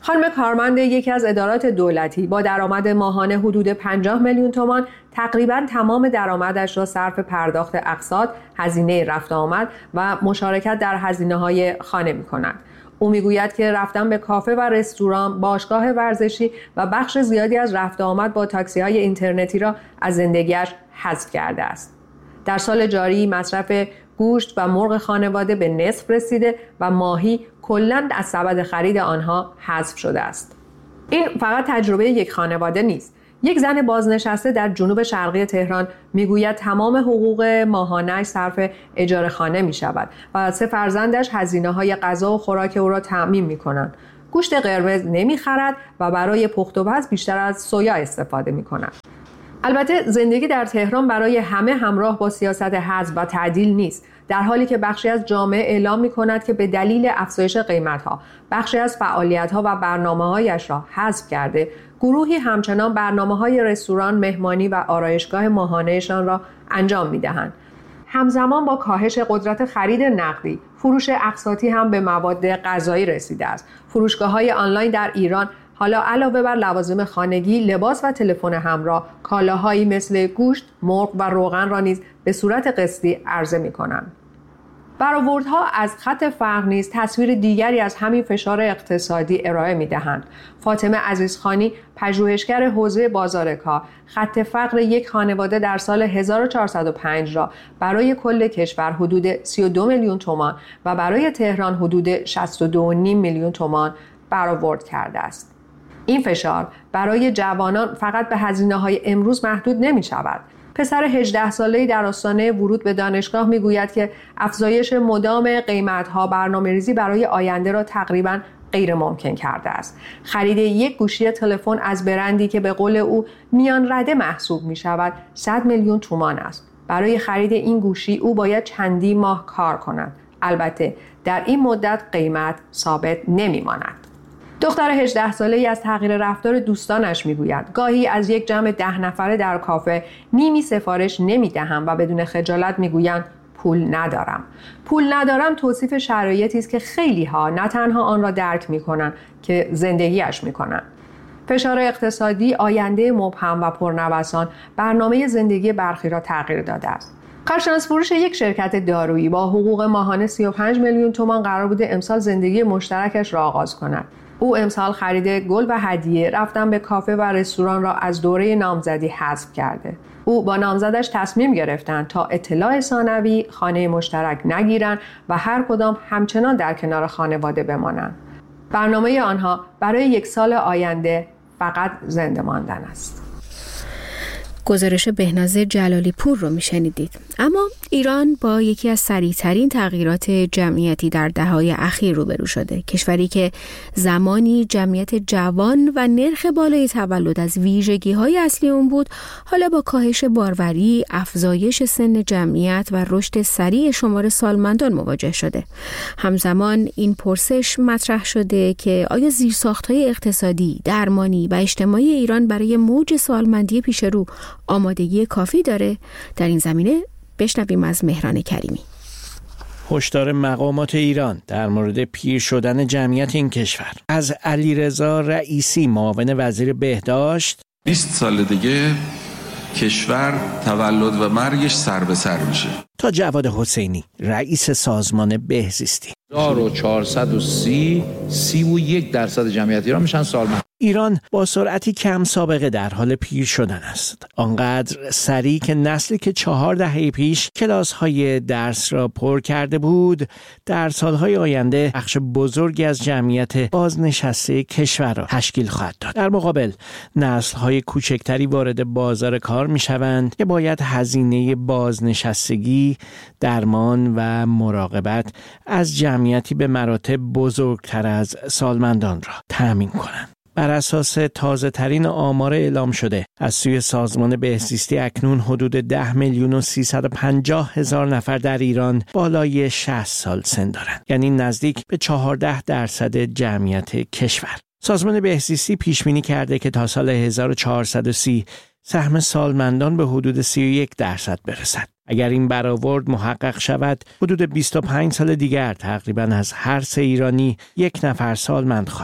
خانم کارمند یکی از ادارات دولتی با درآمد ماهانه حدود پنجاه میلیون تومان تقریباً تمام درآمدش را صرف پرداخت اقساط، هزینه رفت آمد و مشارکت در هزینه‌های خانه می‌کند. او میگوید که رفتن به کافه و رستوران، باشگاه ورزشی و بخش زیادی از رفت آمد با تاکسی‌های اینترنتی را از زندگیش حذف کرده است. در سال جاری مصرف گوشت و مرغ خانواده به نصف رسیده و ماهی کلاً از سبد خرید آنها حذف شده است. این فقط تجربه یک خانواده نیست. یک زن بازنشسته در جنوب شرقی تهران میگوید تمام حقوق ماهانه‌اش صرف اجاره خانه می شود و سه فرزندش هزینه‌های غذا و خوراک او را تأمین می کنند. گوشت قرمز نمی خرد و برای پخت و پز بیشتر از سویا استفاده می کند. البته زندگی در تهران برای همه همراه با سیاست حذف و تعدیل نیست، در حالی که بخشی از جامعه اعلام می کند که به دلیل افزایش قیمت‌ها بخشی از فعالیت‌ها و برنامه‌هایش را حذف کرده. گروهی همچنان برنامه‌های رستوران، مهمانی و آرایشگاه ماهانه‌شان را انجام می‌دهند. همزمان با کاهش قدرت خرید نقدی، فروش اقساطی هم به مواد غذایی رسیده است. فروشگاه‌های آنلاین در ایران حالا علاوه بر لوازم خانگی، لباس و تلفن همراه، کالاهایی مثل گوشت، مرغ و روغن را نیز به صورت قسطی عرضه می‌کنند. برآوردها از خط فقر نیز تصویر دیگری از همین فشار اقتصادی ارائه می‌دهند. فاطمه عزیزخانی، پژوهشگر حوزه بازار کار، خط فقر یک خانواده در سال هزار و چهارصد و پنج را برای کل کشور حدود سی و دو میلیون تومان و برای تهران حدود شصت و دو و نیم میلیون تومان برآورد کرده است. این فشار برای جوانان فقط به هزینه‌های امروز محدود نمی‌شود. پسر هجده ساله‌ای در آستانه ورود به دانشگاه میگوید که افزایش مدام قیمت‌ها برنامه‌ریزی برای آینده را تقریباً غیر ممکن کرده است. خرید یک گوشی تلفن از برندی که به قول او میان رده محسوب می‌شود صد میلیون تومان است. برای خرید این گوشی او باید چندی ماه کار کند. البته در این مدت قیمت ثابت نمی‌ماند. دختر هجده ساله‌ای از تغییر رفتار دوستانش میگوید گاهی از یک جمع ده نفره در کافه نیمی سفارش نمیدهم و بدون خجالت میگویند پول ندارم. پول ندارم توصیف شرایطی است که خیلی ها نه تنها آن را درک میکنند که زندگیش میکنند. فشار اقتصادی، آینده مبهم و پرنوسان برنامه زندگی برخی را تغییر داده است. کارشناس فروش یک شرکت دارویی با حقوق ماهانه سی و پنج میلیون تومان قرار بوده امسال زندگی مشترکش را آغاز کند. او امسال خرید گل و هدیه، رفتن به کافه و رستوران را از دوره نامزدی حذف کرده. او با نامزدش تصمیم گرفتند تا اطلاع ثانوی خانه مشترک نگیرند و هر کدام همچنان در کنار خانواده بمانند. برنامه آنها برای یک سال آینده فقط زنده ماندن است. گزارش بهناز جلالی پور رو میشنیدید. اما ایران با یکی از سریع‌ترین تغییرات جمعیتی در دهه‌های اخیر روبرو شده. کشوری که زمانی جمعیت جوان و نرخ بالای تولد از ویژگی‌های اصلی اون بود، حالا با کاهش باروری، افزایش سن جمعیت و رشد سریع شمار سالمندان مواجه شده. همزمان این پرسش مطرح شده که آیا زیرساخت‌های اقتصادی، درمانی و اجتماعی ایران برای موج سالمندی پیش رو آمادگی کافی داره؟ در این زمینه بشنویم از مهران کریمی. هشدار مقامات ایران در مورد پیر شدن جمعیت این کشور از علیرضا رئیسی، معاون وزیر بهداشت. بیست سال دیگه کشور تولد و مرگش سر به سر میشه. تا جواد حسینی، رئیس سازمان بهزیستی. هزار و چهارصد و سی، سی و یک درصد جمعیت ایران میشن سالمند. ایران با سرعتی کم سابقه در حال پیر شدن است. آنقدر سریع که نسلی که چهار دهه پیش کلاس‌های درس را پر کرده بود، در سالهای آینده بخش بزرگی از جمعیت بازنشسته کشور را تشکیل خواهد داد. در مقابل نسل‌های کوچکتری وارد بازار کار می‌شوند که باید هزینه بازنشستگی، درمان و مراقبت از جمعیتی به مراتب بزرگتر از سالمندان را تأمین کنند. بر اساس تازه ترین آمار اعلام شده از سوی سازمان بهزیستی اکنون حدود ده میلیون و سیصد و پنجاه هزار نفر در ایران بالای شصت سال سن دارند، یعنی نزدیک به چهارده درصد جمعیت کشور. سازمان بهزیستی پیش بینی کرده که تا سال هزار و چهارصد و سی سهم سالمندان به حدود سی و یک درصد برسد. اگر این برآورد محقق شود، حدود بیست و پنج سال دیگر تقریباً از هر سه ایرانی یک نفر سالمند خواهد بود.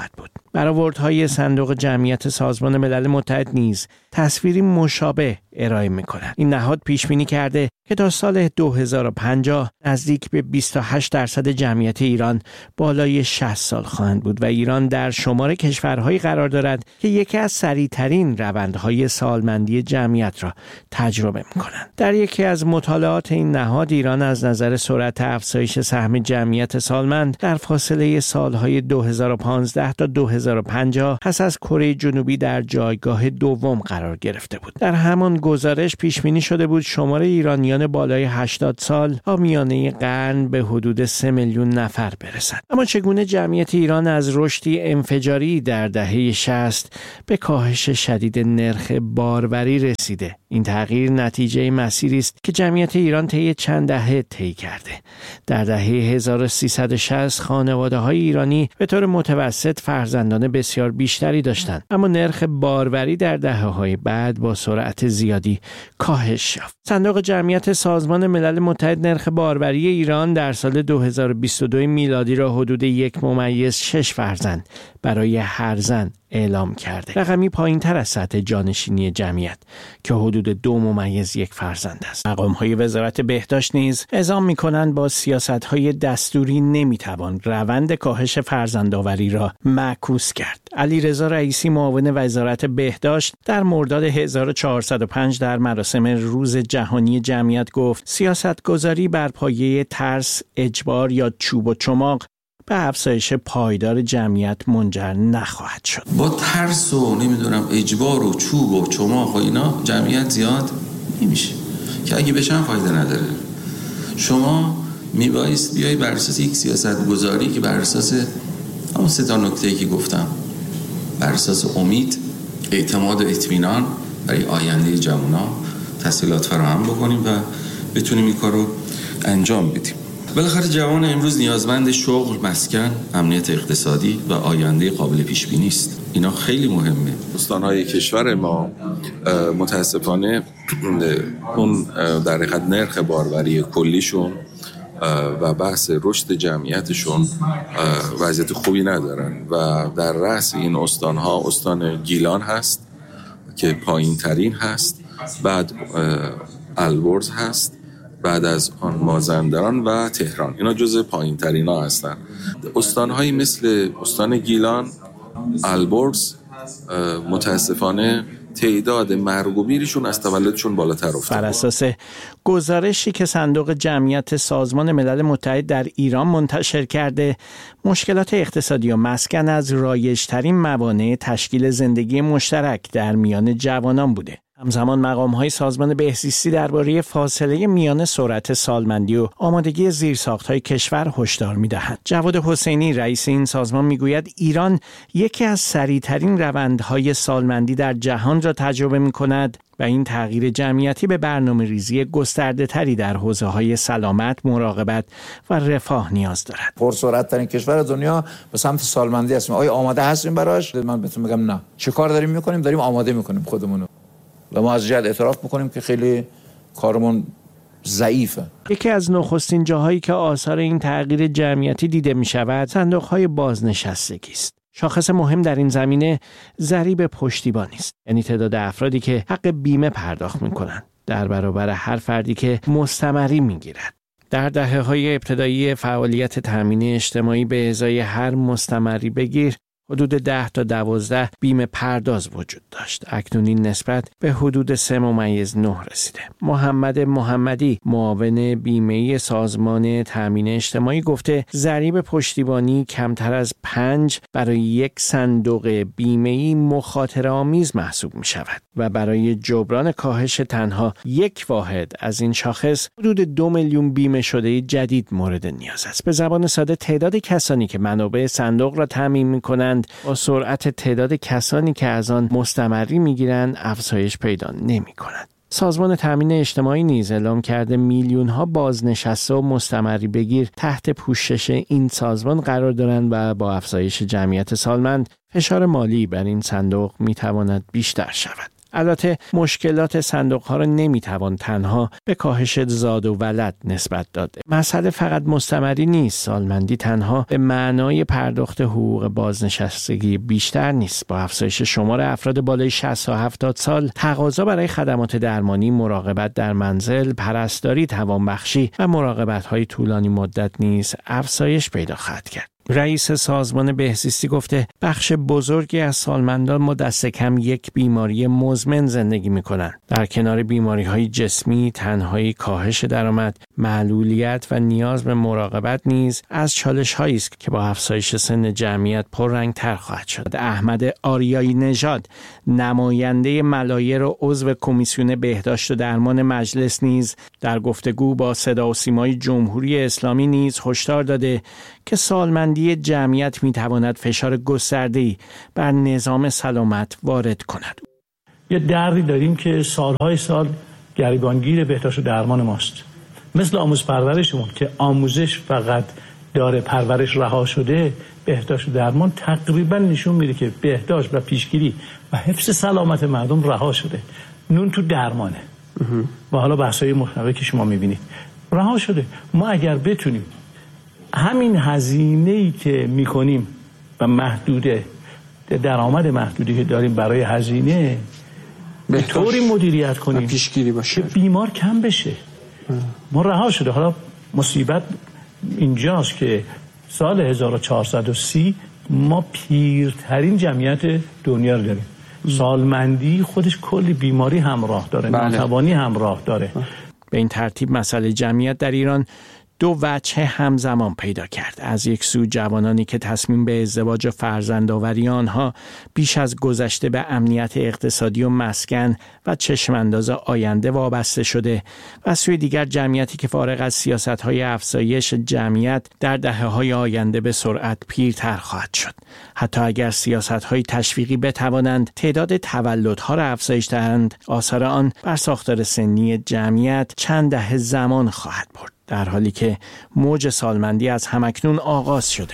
برآوردهای صندوق جمعیت سازمان ملل متحد نیز تصویری مشابه ارائه می‌کنند. این نهاد پیش بینی کرده که تا سال دو هزار و پنجاه نزدیک به بیست و هشت درصد جمعیت ایران بالای شصت سال خواهند بود و ایران در شمار کشورهایی قرار دارد که یکی از سریع‌ترین روندهای سالمندی جمعیت را تجربه می‌کنند. در یکی از مطالعات این نهاد ایران از نظر سرعت افزایش سهم جمعیت سالمند در فاصله سالهای دو هزار و پانزده تا دو هزار و پنجاه پس از کره جنوبی در جایگاه دوم قرار گرفته بود. در همان گزارش پیش بینی شده بود شمار ایرانیان بالای هشتاد سال تا میانه قرن به حدود سه میلیون نفر برسد. اما چگونه جمعیت ایران از رشدی انفجاری در دهه شصت به کاهش شدید نرخ باروری رسیده؟ این تغییر نتیجه مسیری است که جمعیت ایران طی چند دهه طی کرده. در دهه هزار و سیصد و شصت خانواده‌های ایرانی به طور متوسط فرزندان بسیار بیشتری داشتند، اما نرخ باروری در دهه‌های بعد با سرعت زیادی کاهش یافت. صندوق جمعیت سازمان ملل متحد نرخ باروری ایران در سال دو هزار و بیست و دو میلادی را حدود یک ممیز شش فرزند برای هر زن اعلام کرده. رقمی پایین تر از سطح جانشینی جمعیت که حدود دو ممیز یک فرزند است. مقام‌های وزارت بهداشت نیز اعلام می‌کنند با سیاست‌های دستوری نمی‌توان روند کاهش فرزندآوری را معکوس کرد. علیرضا رئیسی معاون وزارت بهداشت در مرداد هزار و چهارصد و پنج در مراسم روز جهانی جمعیت گفت سیاست‌گذاری بر پایه ترس، اجبار یا چوب و چماق به افزایش پایدار جمعیت منجر نخواهد شد. با ترس و نمیدونم اجبار و چوب و چماق و اینا جمعیت زیاد نمیشه که اگه بشن فایده نداره. شما میبایست بیایی بر اساس یک سیاست گذاری که بر اساس همون سه تا نکته‌ای که گفتم، بر اساس امید، اعتماد و اطمینان برای آینده جوونا تسهیلات فراهم بکنیم و بتونیم این کارو انجام بدیم. بالاخره جوان امروز نیازمند شغل، مسکن، امنیت اقتصادی و آینده قابل پیش بینی است. اینا خیلی مهمه. استان‌های کشور ما متاسفانه اون در حقیقت نرخ باروری کلیشون و بحث رشد جمعیتشون وضعیت خوبی ندارن و در رأس این استان‌ها استان گیلان هست که پایین ترین هست، بعد البرز هست، بعد از آن مازندران و تهران. اینا جزء پایین ترین ها هستن. استان‌هایی مثل استان گیلان، البرز متاسفانه تعداد مرگ و میرشون از تولدشون بالاتر افتاد. بر اساس گزارشی که صندوق جمعیت سازمان ملل متحد در ایران منتشر کرده، مشکلات اقتصادی و مسکن از رایج‌ترین موانع تشکیل زندگی مشترک در میان جوانان بوده. همزمان مقام‌های سازمان بهزیستی درباره فاصله میان سرعت سالمندی و آمادگی زیرساخت‌های کشور هشدار می‌دهند. جواد حسینی رئیس این سازمان می‌گوید ایران یکی از سریع‌ترین روندهای سالمندی در جهان را تجربه می‌کند و این تغییر جمعیتی به برنامه‌ریزی گسترده‌تری در حوزه‌های سلامت، مراقبت و رفاه نیاز دارد. پرسرعت‌ترین کشور دنیا به سمت سالمندی هستیم. آیا آماده هستیم براش؟ من بهتون میگم نه. چه کار داریم می‌کنیم؟ داریم آماده می‌کنیم خودمون. و ما از جهت اعتراف میکنیم که خیلی کارمون ضعیفه. یکی از نخستین جاهایی که آثار این تغییر جمعیتی دیده می شود صندوق‌های بازنشستگی است. شاخص مهم در این زمینه ضریب پشتیبانی است، یعنی تعداد افرادی که حق بیمه پرداخت می کنند در برابر هر فردی که مستمری می گیرد. در دهه‌های ابتدایی فعالیت تامین اجتماعی به ازای هر مستمری بگیر حدود ده تا دوازده بیمه پرداز وجود داشت. اکنون این نسبت به حدود سه ممیز نه رسیده. محمد محمدی معاون بیمه سازمان تامین اجتماعی گفته ضریب پشتیبانی کمتر از پنج برای یک صندوق بیمه‌ای مخاطره آمیز محسوب می شود و برای جبران کاهش تنها یک واحد از این شاخص حدود دو میلیون بیمه شده جدید مورد نیاز است. به زبان ساده تعداد کسانی که منابع صندوق را تامین می کنند با سرعت تعداد کسانی که از آن مستمری میگیرند افزایش پیدا نمی کند. سازمان تامین اجتماعی نیز اعلام کرده میلیون ها بازنشسته و مستمری بگیر تحت پوشش این سازمان قرار دارند و با افزایش جمعیت سالمند فشار مالی بر این صندوق می تواند بیشتر شود. البته مشکلات صندوق‌ها را نمی‌توان تنها به کاهش زاد و ولد نسبت داد. مسئله فقط مستمری نیست. سالمندی تنها به معنای پرداخت حقوق بازنشستگی بیشتر نیست. با افزایش شمار افراد بالای شصت تا هفتاد سال، تقاضا برای خدمات درمانی، مراقبت در منزل، پرستاری، توانبخشی و مراقبت‌های طولانی مدت نیز افزایش پیدا خواهد کرد. رئیس سازمان بهزیستی گفته بخش بزرگی از سالمندان ما دست کم یک بیماری مزمن زندگی می‌کنند. در کنار بیماری‌های جسمی، تنهایی، کاهش درآمد، معلولیت و نیاز به مراقبت نیز از چالش‌هایی است که با افزایش سن جمعیت پررنگ‌تر خواهد شد. احمد آریایی نژاد، نماینده ملایر و عضو کمیسیون بهداشت و درمان مجلس نیز در گفتگو با صدا و سیمای جمهوری اسلامی نیز هشدار داده که سالمندی جمعیت میتواند فشار گسترده‌ای بر نظام سلامت وارد کند. یه دردی داریم که سالهای سال گریبانگیر بهداشت و درمان ماست. مثل آموز پرورشمون که آموزش فقط داره، پرورش رها شده. بهداشت و درمان تقریبا نشون میده که بهداشت و پیشگیری و حفظ سلامت مردم رها شده. نون تو درمانه. و حالا بحث‌های مختلفی که شما میبینید رها شده. ما اگر بتونیم همین هزینه‌ای که میکنیم و محدوده درآمد محدودی که داریم برای هزینه به طوری مدیریت کنیم پیشگیری باشه که بیمار کم بشه. ما رها شده. حالا مصیبت اینجاست که سال هزار و چهارصد و سی ما پیرترین جمعیت دنیا رو داریم. سالمندی خودش کلی بیماری همراه داره، ناتوانی همراه داره. به این ترتیب مسئله جمعیت در ایران دو وجه همزمان پیدا کرد. از یک سو جوانانی که تصمیم به ازدواج و فرزندآوری آنها بیش از گذشته به امنیت اقتصادی و مسکن و چشمانداز آینده وابسته شده و سوی دیگر جمعیتی که فارغ از سیاست‌های افزایش جمعیت در دهه‌های آینده به سرعت پیرتر خواهد شد. حتی اگر سیاست‌های تشویقی بتوانند تعداد تولدها را افزایش دهند، آثار آن بر ساختار سنی جمعیت چند دهه زمان خواهد برد، در حالی که موج سالمندی از همکنون آغاز شده.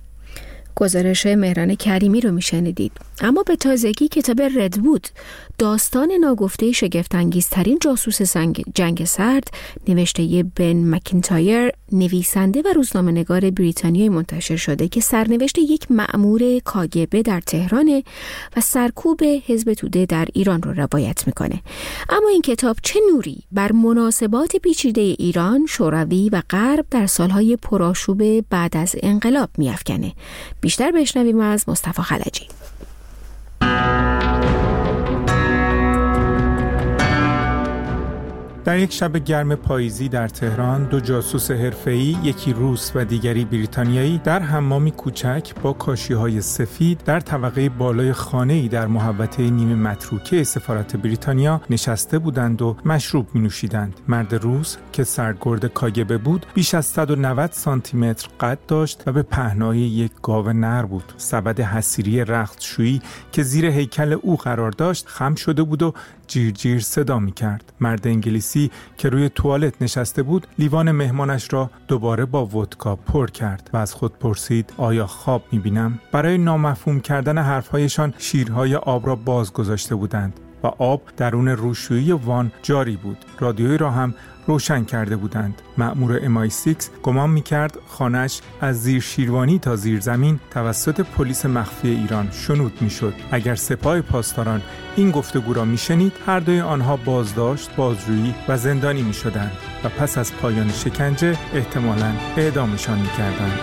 گزارش مهران کریمی رو میشنیدید. اما به تازگی کتاب ردوود، داستان ناگفته شگفت‌انگیزترین جاسوس جنگ سرد، نوشته بن مکینتایر، نویسنده و روزنامه‌نگار بریتانیایی منتشر شده که سرنوشت یک مأمور کاگبه در تهران و سرکوب حزب توده در ایران رو روایت میکنه. اما این کتاب چه نوری بر مناسبات پیچیده ایران، شوروی و غرب در سالهای پرآشوب بعد از انقلاب میافکنه. بیشتر بشنویم از مصطفی خلجی. در یک شب گرم پاییزی در تهران، دو جاسوس حرفه‌ای، یکی روس و دیگری بریتانیایی، در حمامی کوچک با کاشی‌های سفید در طبقه بالای خانه‌ای در محوطه نیمه متروکه سفارت بریتانیا نشسته بودند و مشروب می‌نوشیدند. مرد روس که سرگرد کاگبه بود، بیش از صد و نود سانتی متر قد داشت و به پهنای یک گاو نر بود. سبد حصیری رختشویی که زیر هیکل او قرار داشت خم شده بود و جیر جیر صدا می کرد. مرد انگلیسی که روی توالت نشسته بود لیوان مهمانش را دوباره با ودکا پر کرد و از خود پرسید آیا خواب می بینم؟ برای نامفهوم کردن حرفهایشان شیرهای آب را باز گذاشته بودند و آب درون روشویی وان جاری بود. رادیویی را هم روشن کرده بودند. مأمور ام آی شش گمان می‌کرد خانه‌اش از زیر شیروانی تا زیر زمین توسط پلیس مخفی ایران شنود می‌شد. اگر سپاه پاسداران این گفتگو را می‌شنید، هر دوی آنها بازداشت، بازجویی و زندانی می‌شدند و پس از پایان شکنجه احتمالاً اعدامشان می‌کردند.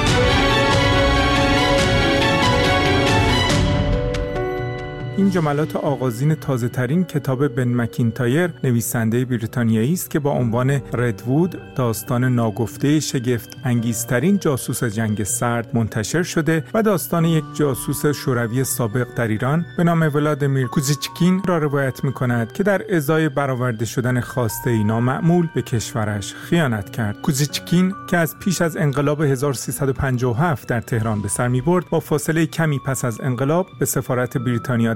این جملات آغازین تازه ترین کتاب بن مکینتایر، نویسنده بریتانیایی است که با عنوان ردوود، داستان ناگفته شگفت انگیزترین جاسوس جنگ سرد منتشر شده و داستان یک جاسوس شوروی سابق در ایران به نام ولادیمیر کوزیچکین را روایت می‌کند که در ازای برآورده شدن خواسته‌ای نامعمول به کشورش خیانت کرد. کوزیچکین که از پیش از انقلاب هزار و سیصد و پنجاه و هفت در تهران به سر می‌برد، با فاصله کمی پس از انقلاب به سفارت بریتانیا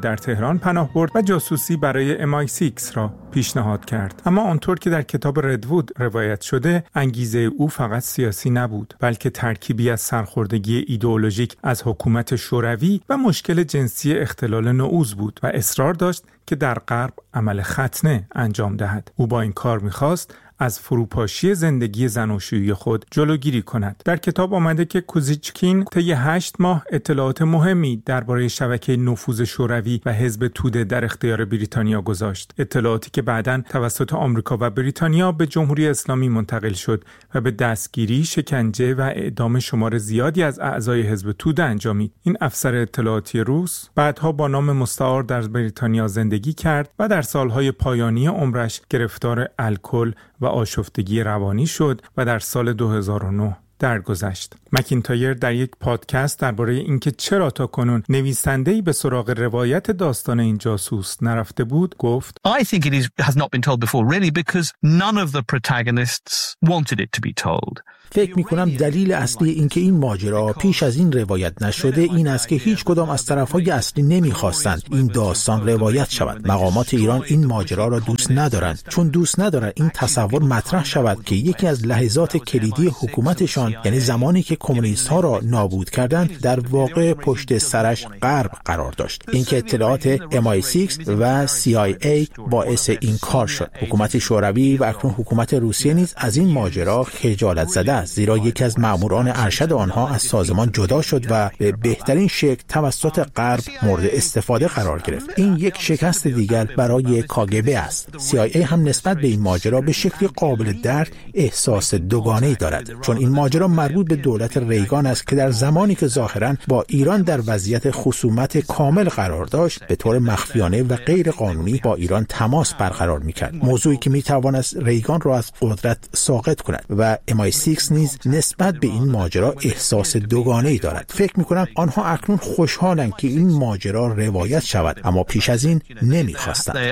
در تهران پناه برد و جاسوسی برای ام آی سیکس را پیشنهاد کرد. اما آنطور که در کتاب ردوود روایت شده، انگیزه او فقط سیاسی نبود، بلکه ترکیبی از سرخوردگی ایدئولوژیک از حکومت شوروی و مشکل جنسی اختلال نوئوز بود و اصرار داشت که در غرب عمل ختنه انجام دهد. او با این کار می‌خواست از فروپاشی زندگی زناشویی خود جلوگیری کند. در کتاب آمده که کوزیچکین طی هشت ماه اطلاعات مهمی درباره شبکه نفوذ شوروی و حزب توده در اختیار بریتانیا گذاشت. اطلاعاتی که بعداً توسط آمریکا و بریتانیا به جمهوری اسلامی منتقل شد و به دستگیری، شکنجه و اعدام شمار زیادی از اعضای حزب توده انجامید. این افسر اطلاعاتی روس بعدها با نام مستعار در بریتانیا زندگی کرد و در سالهای پایانی عمرش گرفتار الکل و آشفتگی روانی شد و در سال دو هزار و نه درگذشت. مکینتایر در یک پادکست درباره اینکه چرا تا کنون نویسنده‌ای به سراغ روایت داستان این جاسوس نرفته بود گفت I think it is, has not been told before really because none of the protagonists wanted it to be told. فکر می کنم دلیل اصلی اینکه این ماجرا پیش از این روایت نشده این است که هیچ کدام از طرفهای اصلی نمی خواستند این داستان روایت شود. مقامات ایران این ماجرا را دوست ندارند، چون دوست ندارند این تصور مطرح شود که یکی از لحظات کلیدی حکومتشان، یعنی زمانی که کمونیست ها را نابود کردند، در واقع پشت سرش غرب قرار داشت. اینکه اطلاعات ام آی سیکس و سی آی ای باعث این کار شد. حکومت شوروی و اکنون حکومت روسیه نیز از این ماجرا خجالت زده، زیرا یکی از ماموران ارشد آنها از سازمان جدا شد و به بهترین شکل توسط غرب مورد استفاده قرار گرفت. این یک شکست دیگر برای کاگبه است. سی آی ای هم نسبت به این ماجرا به شکلی قابل درک احساس دوگانه‌ای دارد، چون این ماجرا مربوط به دولت ریگان است که در زمانی که ظاهراً با ایران در وضعیت خصومت کامل قرار داشت، به طور مخفیانه و غیر قانونی با ایران تماس برقرار می‌کرد، موضوعی که می‌توانست ریگان را از قدرت ساقط کند. و ام آی سیکس نیز نسبت به این ماجرا احساس دوگانه‌ای دارد. فکر می‌کنم آنها اکنون خوشحالند که این ماجرا روایت شود، اما پیش از این نمی‌خواستند.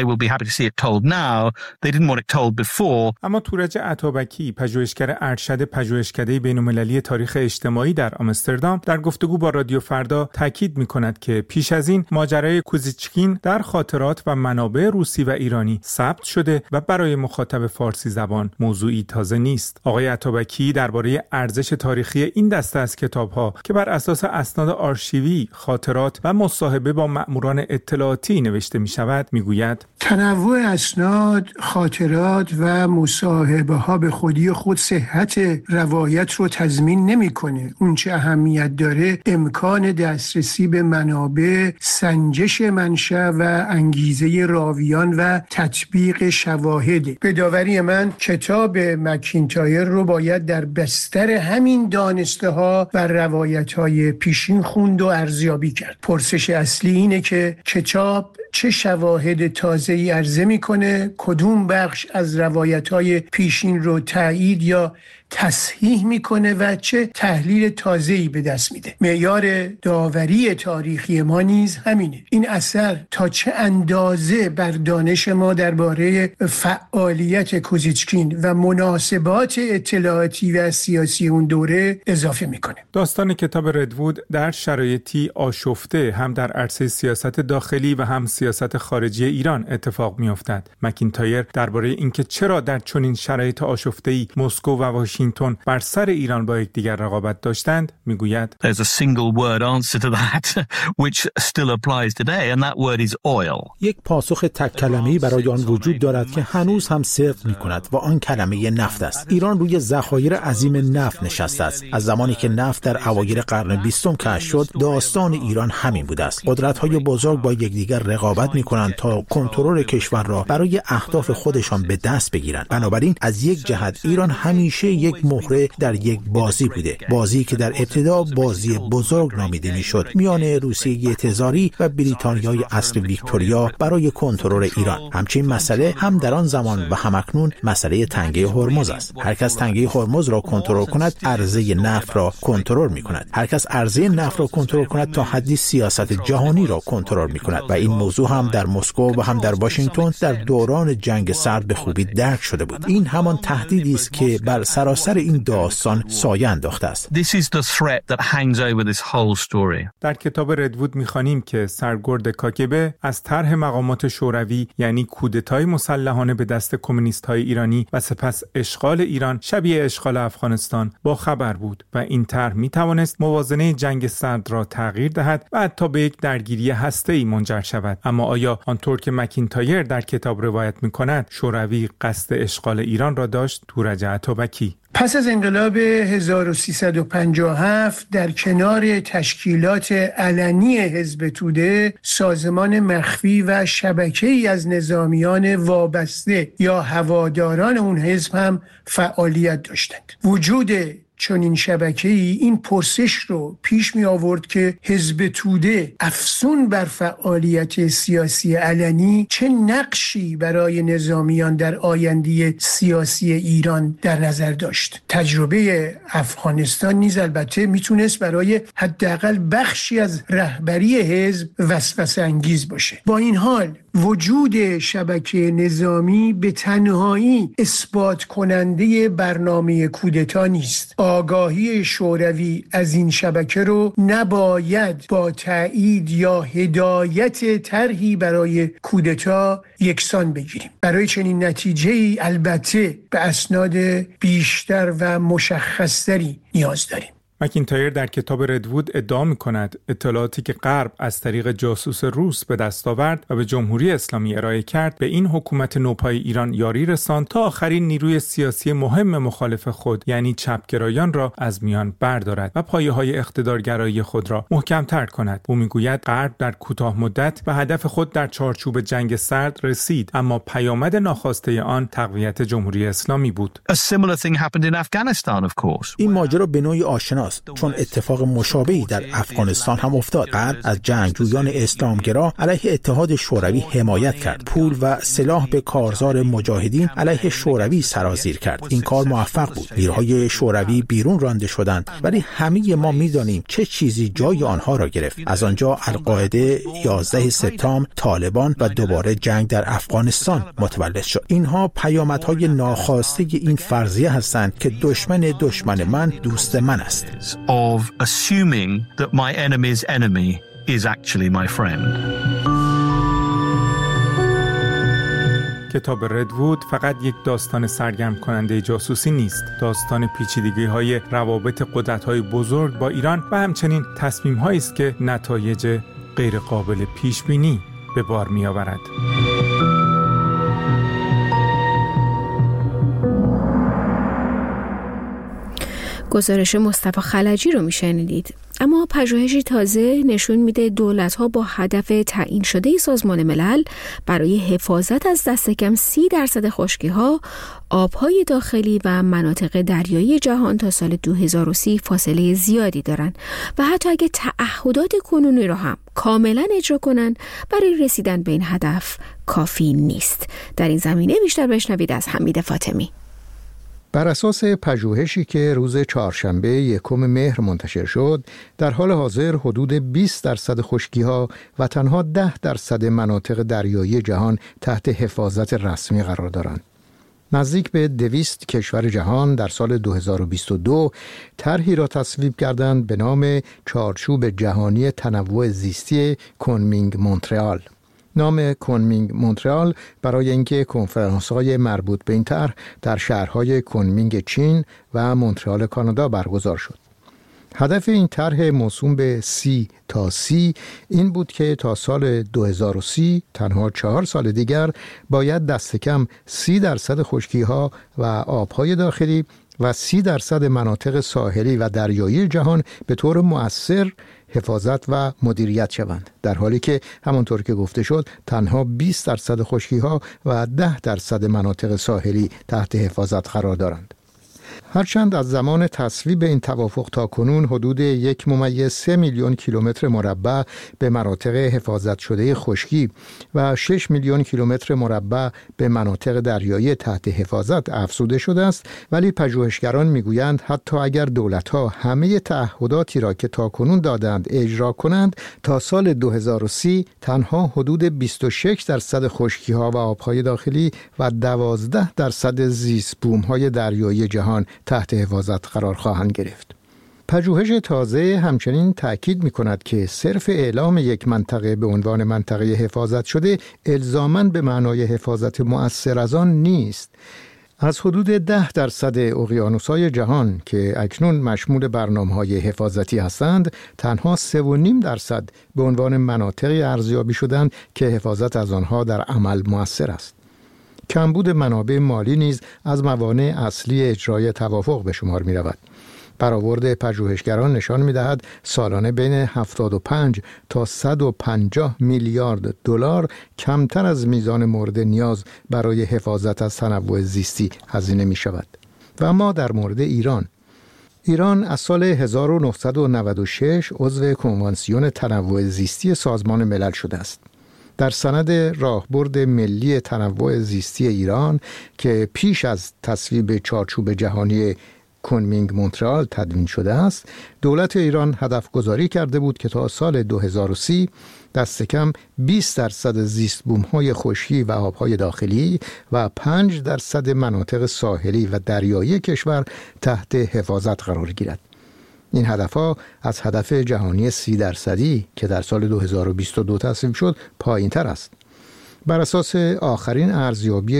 اما تورج عطابکی، پژوهشگر ارشد پژوهشکده بین‌المللی تاریخ اجتماعی در آمستردام، در گفتگو با رادیو فردا تاکید می‌کند که پیش از این ماجرای کوزیچکین در خاطرات و منابع روسی و ایرانی ثبت شده و برای مخاطب فارسی زبان موضوعی تازه نیست. آقای عطابکی درباره ارزش تاریخی این دسته از کتاب‌ها که بر اساس اسناد آرشیوی، خاطرات و مصاحبه با مأموران اطلاعاتی نوشته می‌شود می‌گوید تنوع اسناد، خاطرات و مصاحبه‌ها به خودی خود صحت روایت رو تضمین نمی‌کنه. اون چه اهمیت داره امکان دسترسی به منابع، سنجش منشأ و انگیزه راویان و تطبیق شواهد. به داوری من کتاب مکینتایر رو باید در بستر همین دانسته ها و روایت های پیشین خوند و ارزیابی کرد. پرسش اصلی اینه که کتاب چه شواهد تازه‌ای عرضه میکنه، کدوم بخش از روایت های پیشین رو تایید یا تصحیح میکنه و چه تحلیل تازه‌ای به دست میده. معیار داوری تاریخی ما نیز همینه. این اثر تا چه اندازه بر دانش ما درباره فعالیت کوزیچکین و مناسبات اطلاعاتی و سیاسی اون دوره اضافه میکنه. داستان کتاب ردوود در شرایطی آشفته هم در عرصه سیاست داخلی و هم سیاست خارجی ایران اتفاق میافتد. مکینتایر درباره اینکه چرا در چنین شرایط آشفته‌ای مسکو و واشنگتن بر سر ایران با یکدیگر رقابت داشتند میگوید There's a single word answer to that which still applies today and that word is oil. یک پاسخ تک کلمه‌ای برای آن وجود دارد که هنوز هم صدق می‌کند و آن کلمه نفت است. ایران روی ذخایر عظیم نفت نشسته است. از زمانی که نفت در اوایل قرن بیستم کشف شد، داستان ایران همین بوده است. قدرت‌های بزرگ با یکدیگر رقابت می‌کنند تا کنترل کشور را برای اهداف خودشان به دست بگیرند. بنابراین از یک جهت ایران همیشه یک مهره در یک بازی بوده، بازی که در ابتدا بازی بزرگ نامیده میشد میان روسیه تزاری و بریتانیای عصر ویکتوریا برای کنترل ایران. همچنین مسئله هم در آن زمان و هم اکنون مسئله تنگه هرمز است. هر کس تنگه هرمز را کنترل کند، عرضه نفت را کنترل میکند. هر کس عرضه نفت را کنترل کند، تا حدی سیاست جهانی را کنترل میکند و این موضوع موضوع هم در مسکو و هم در واشنگتن در دوران جنگ سرد به خوبی درک شده بود. این همان تهدیدی است که بر سراسر این داستان سایه انداخته است. در کتاب ردوود می‌خوانیم که سرگرد کاگبه از طرح مقامات شوروی، یعنی کودتای مسلحانه به دست کمونیست‌های ایرانی و سپس اشغال ایران شبیه اشغال افغانستان با خبر بود و این طرح می‌توانست موازنه جنگ سرد را تغییر دهد و حتی به یک درگیری هسته‌ای منجر شود. اما آیا آنطور که مکینتایر در کتاب روایت می‌کند شوروی قصد اشغال ایران را داشت؟ تورج عطابکی. پس از انقلاب هزار و سیصد و پنجاه و هفت در کنار تشکیلات علنی حزب توده، سازمان مخفی و شبکه‌ای از نظامیان وابسته یا هواداران اون حزب هم فعالیت داشتند. وجود چون این شبکه‌ای این پرسش رو پیش می آورد که حزب توده افزون بر فعالیت سیاسی علنی چه نقشی برای نظامیان در آینده سیاسی ایران در نظر داشت. تجربه افغانستان نیز البته میتونست برای حداقل بخشی از رهبری حزب وسوسه انگیز باشه. با این حال وجود شبکه نظامی به تنهایی اثبات کننده برنامه کودتا نیست. آگاهی شوروی از این شبکه رو نباید با تایید یا هدایت طرحی برای کودتا یکسان بگیریم. برای چنین نتیجه‌ای البته به اسناد بیشتر و مشخص‌تری نیاز داریم. مکینتایر در کتاب ردوود ادعا می‌کند اطلاعاتی که غرب از طریق جاسوس روس به دست آورد و به جمهوری اسلامی ارائه کرد به این حکومت نوپای ایران یاری رساند تا آخرین نیروی سیاسی مهم مخالف خود یعنی چپگرایان را از میان بردارد و پایه‌های اقتدارگرایی خود را محکم‌تر کند. او می‌گوید غرب در کوتاه مدت به هدف خود در چارچوب جنگ سرد رسید، اما پیامد ناخواسته آن تقویت جمهوری اسلامی بود. این ماجرا به نوعی آشنا چون اتفاق مشابهی در افغانستان هم افتاد. غرب از جنگجویان اسلامگرا علیه اتحاد شوروی حمایت کرد. پول و سلاح به کارزار مجاهدین علیه شوروی سرازیر کرد. این کار موفق بود. نیروهای شوروی بیرون رانده شدند، ولی همه ما می‌دانیم چه چیزی جای آنها را گرفت. از آنجا القاعده، یازده سپتامبر، طالبان و دوباره جنگ در افغانستان متولد شد. اینها پیامدهای ناخواسته این فرضیه هستند که دشمن دشمن من دوست من است. of assuming that my enemy's enemy is actually my friend. کتاب ردوود فقط یک داستان سرگرم کننده جاسوسی نیست. داستان پیچیدگی‌های روابط قدرت‌های بزرگ با ایران و همچنین تصمیم‌هایی است که نتایج غیر قابل پیش‌بینی به بار می‌آورد. گزارش مصطفی خلجی رو میشنیدید. اما پژوهشی تازه نشون میده دولت‌ها با هدف تعیین شده سازمان ملل برای حفاظت از دست کم سی درصد خشکی‌ها، آب‌های داخلی و مناطق دریایی جهان تا سال دو هزار و سی فاصله زیادی دارن و حتی اگه تعهدات کنونی رو هم کاملا اجرا کنن، برای رسیدن به این هدف کافی نیست. در این زمینه بیشتر بشنوید از حمید فاطمی. بر اساس پژوهشی که روز چهارشنبه یکم مهر منتشر شد، در حال حاضر حدود بیست درصد خشکی‌ها و تنها ده درصد مناطق دریایی جهان تحت حفاظت رسمی قرار دارند. نزدیک به دویست کشور جهان در سال دو هزار و بیست و دو طرحی را تصویب کردند به نام چارچوب جهانی تنوع زیستی کنمینگ مونترال. نام کنمینگ مونترال برای اینکه کنفرانس‌های مربوط به این طرح در شهرهای کنمینگ چین و مونترال کانادا برگزار شد. هدف این طرح موسوم به سی تا سی این بود که تا سال دو هزار و سی، تنها چهار سال دیگر، باید دست کم سی درصد خشکی‌ها و آب‌های داخلی و سی درصد مناطق ساحلی و دریایی جهان به طور مؤثر حفاظت و مدیریت شوند، در حالی که همانطور که گفته شد تنها بیست درصد خشکی‌ها و ده درصد مناطق ساحلی تحت حفاظت قرار دارند. هرچند از زمان تصویب این توافق تا کنون حدود یک ممیز سه میلیون کیلومتر مربع به مناطق حفاظت شده خشکی و شش میلیون کیلومتر مربع به مناطق دریایی تحت حفاظت افزوده شده است، ولی پژوهشگران میگویند حتی اگر دولت‌ها همه تعهداتی را که تاکنون دادند اجرا کنند، تا سال دو هزار و سی تنها حدود بیست و شش درصد خشکی‌ها و آب‌های داخلی و دوازده درصد زیست بوم‌های دریایی جهان تحت حفاظت قرار خواهند گرفت. پژوهش تازه همچنین تأکید می‌کند که صرف اعلام یک منطقه به عنوان منطقه حفاظت شده الزاماً به معنای حفاظت مؤثر از آن نیست. از حدود ده درصد اقیانوس‌های جهان که اکنون مشمول برنامه‌های حفاظتی هستند، تنها سه و نیم درصد به عنوان مناطقی ارزیابی شدند که حفاظت از آنها در عمل مؤثر است. کمبود منابع مالی نیز از موانع اصلی اجرای توافق به شمار می‌رود. برآورد پژوهشگران نشان می‌دهد سالانه بین هفتاد و پنج تا صد و پنجاه میلیارد دلار کمتر از میزان مورد نیاز برای حفاظت از تنوع زیستی هزینه می‌شود. و اما در مورد ایران، ایران از سال هزار و نهصد و نود و شش عضو کنوانسیون تنوع زیستی سازمان ملل شده است. در سند راهبرد ملی تنوع زیستی ایران که پیش از تصویب چارچوب جهانی کنمینگ مونترال تدوین شده است، دولت ایران هدف گذاری کرده بود که تا سال دو هزار و سی دست کم بیست درصد زیست بوم‌های خشکی و آب‌های داخلی و پنج درصد مناطق ساحلی و دریایی کشور تحت حفاظت قرار گیرد. این هدفها از هدف جهانی سی درصدی که در سال دو هزار و بیست و دو تصویب شد پایین‌تر است. بر اساس آخرین ارزیابی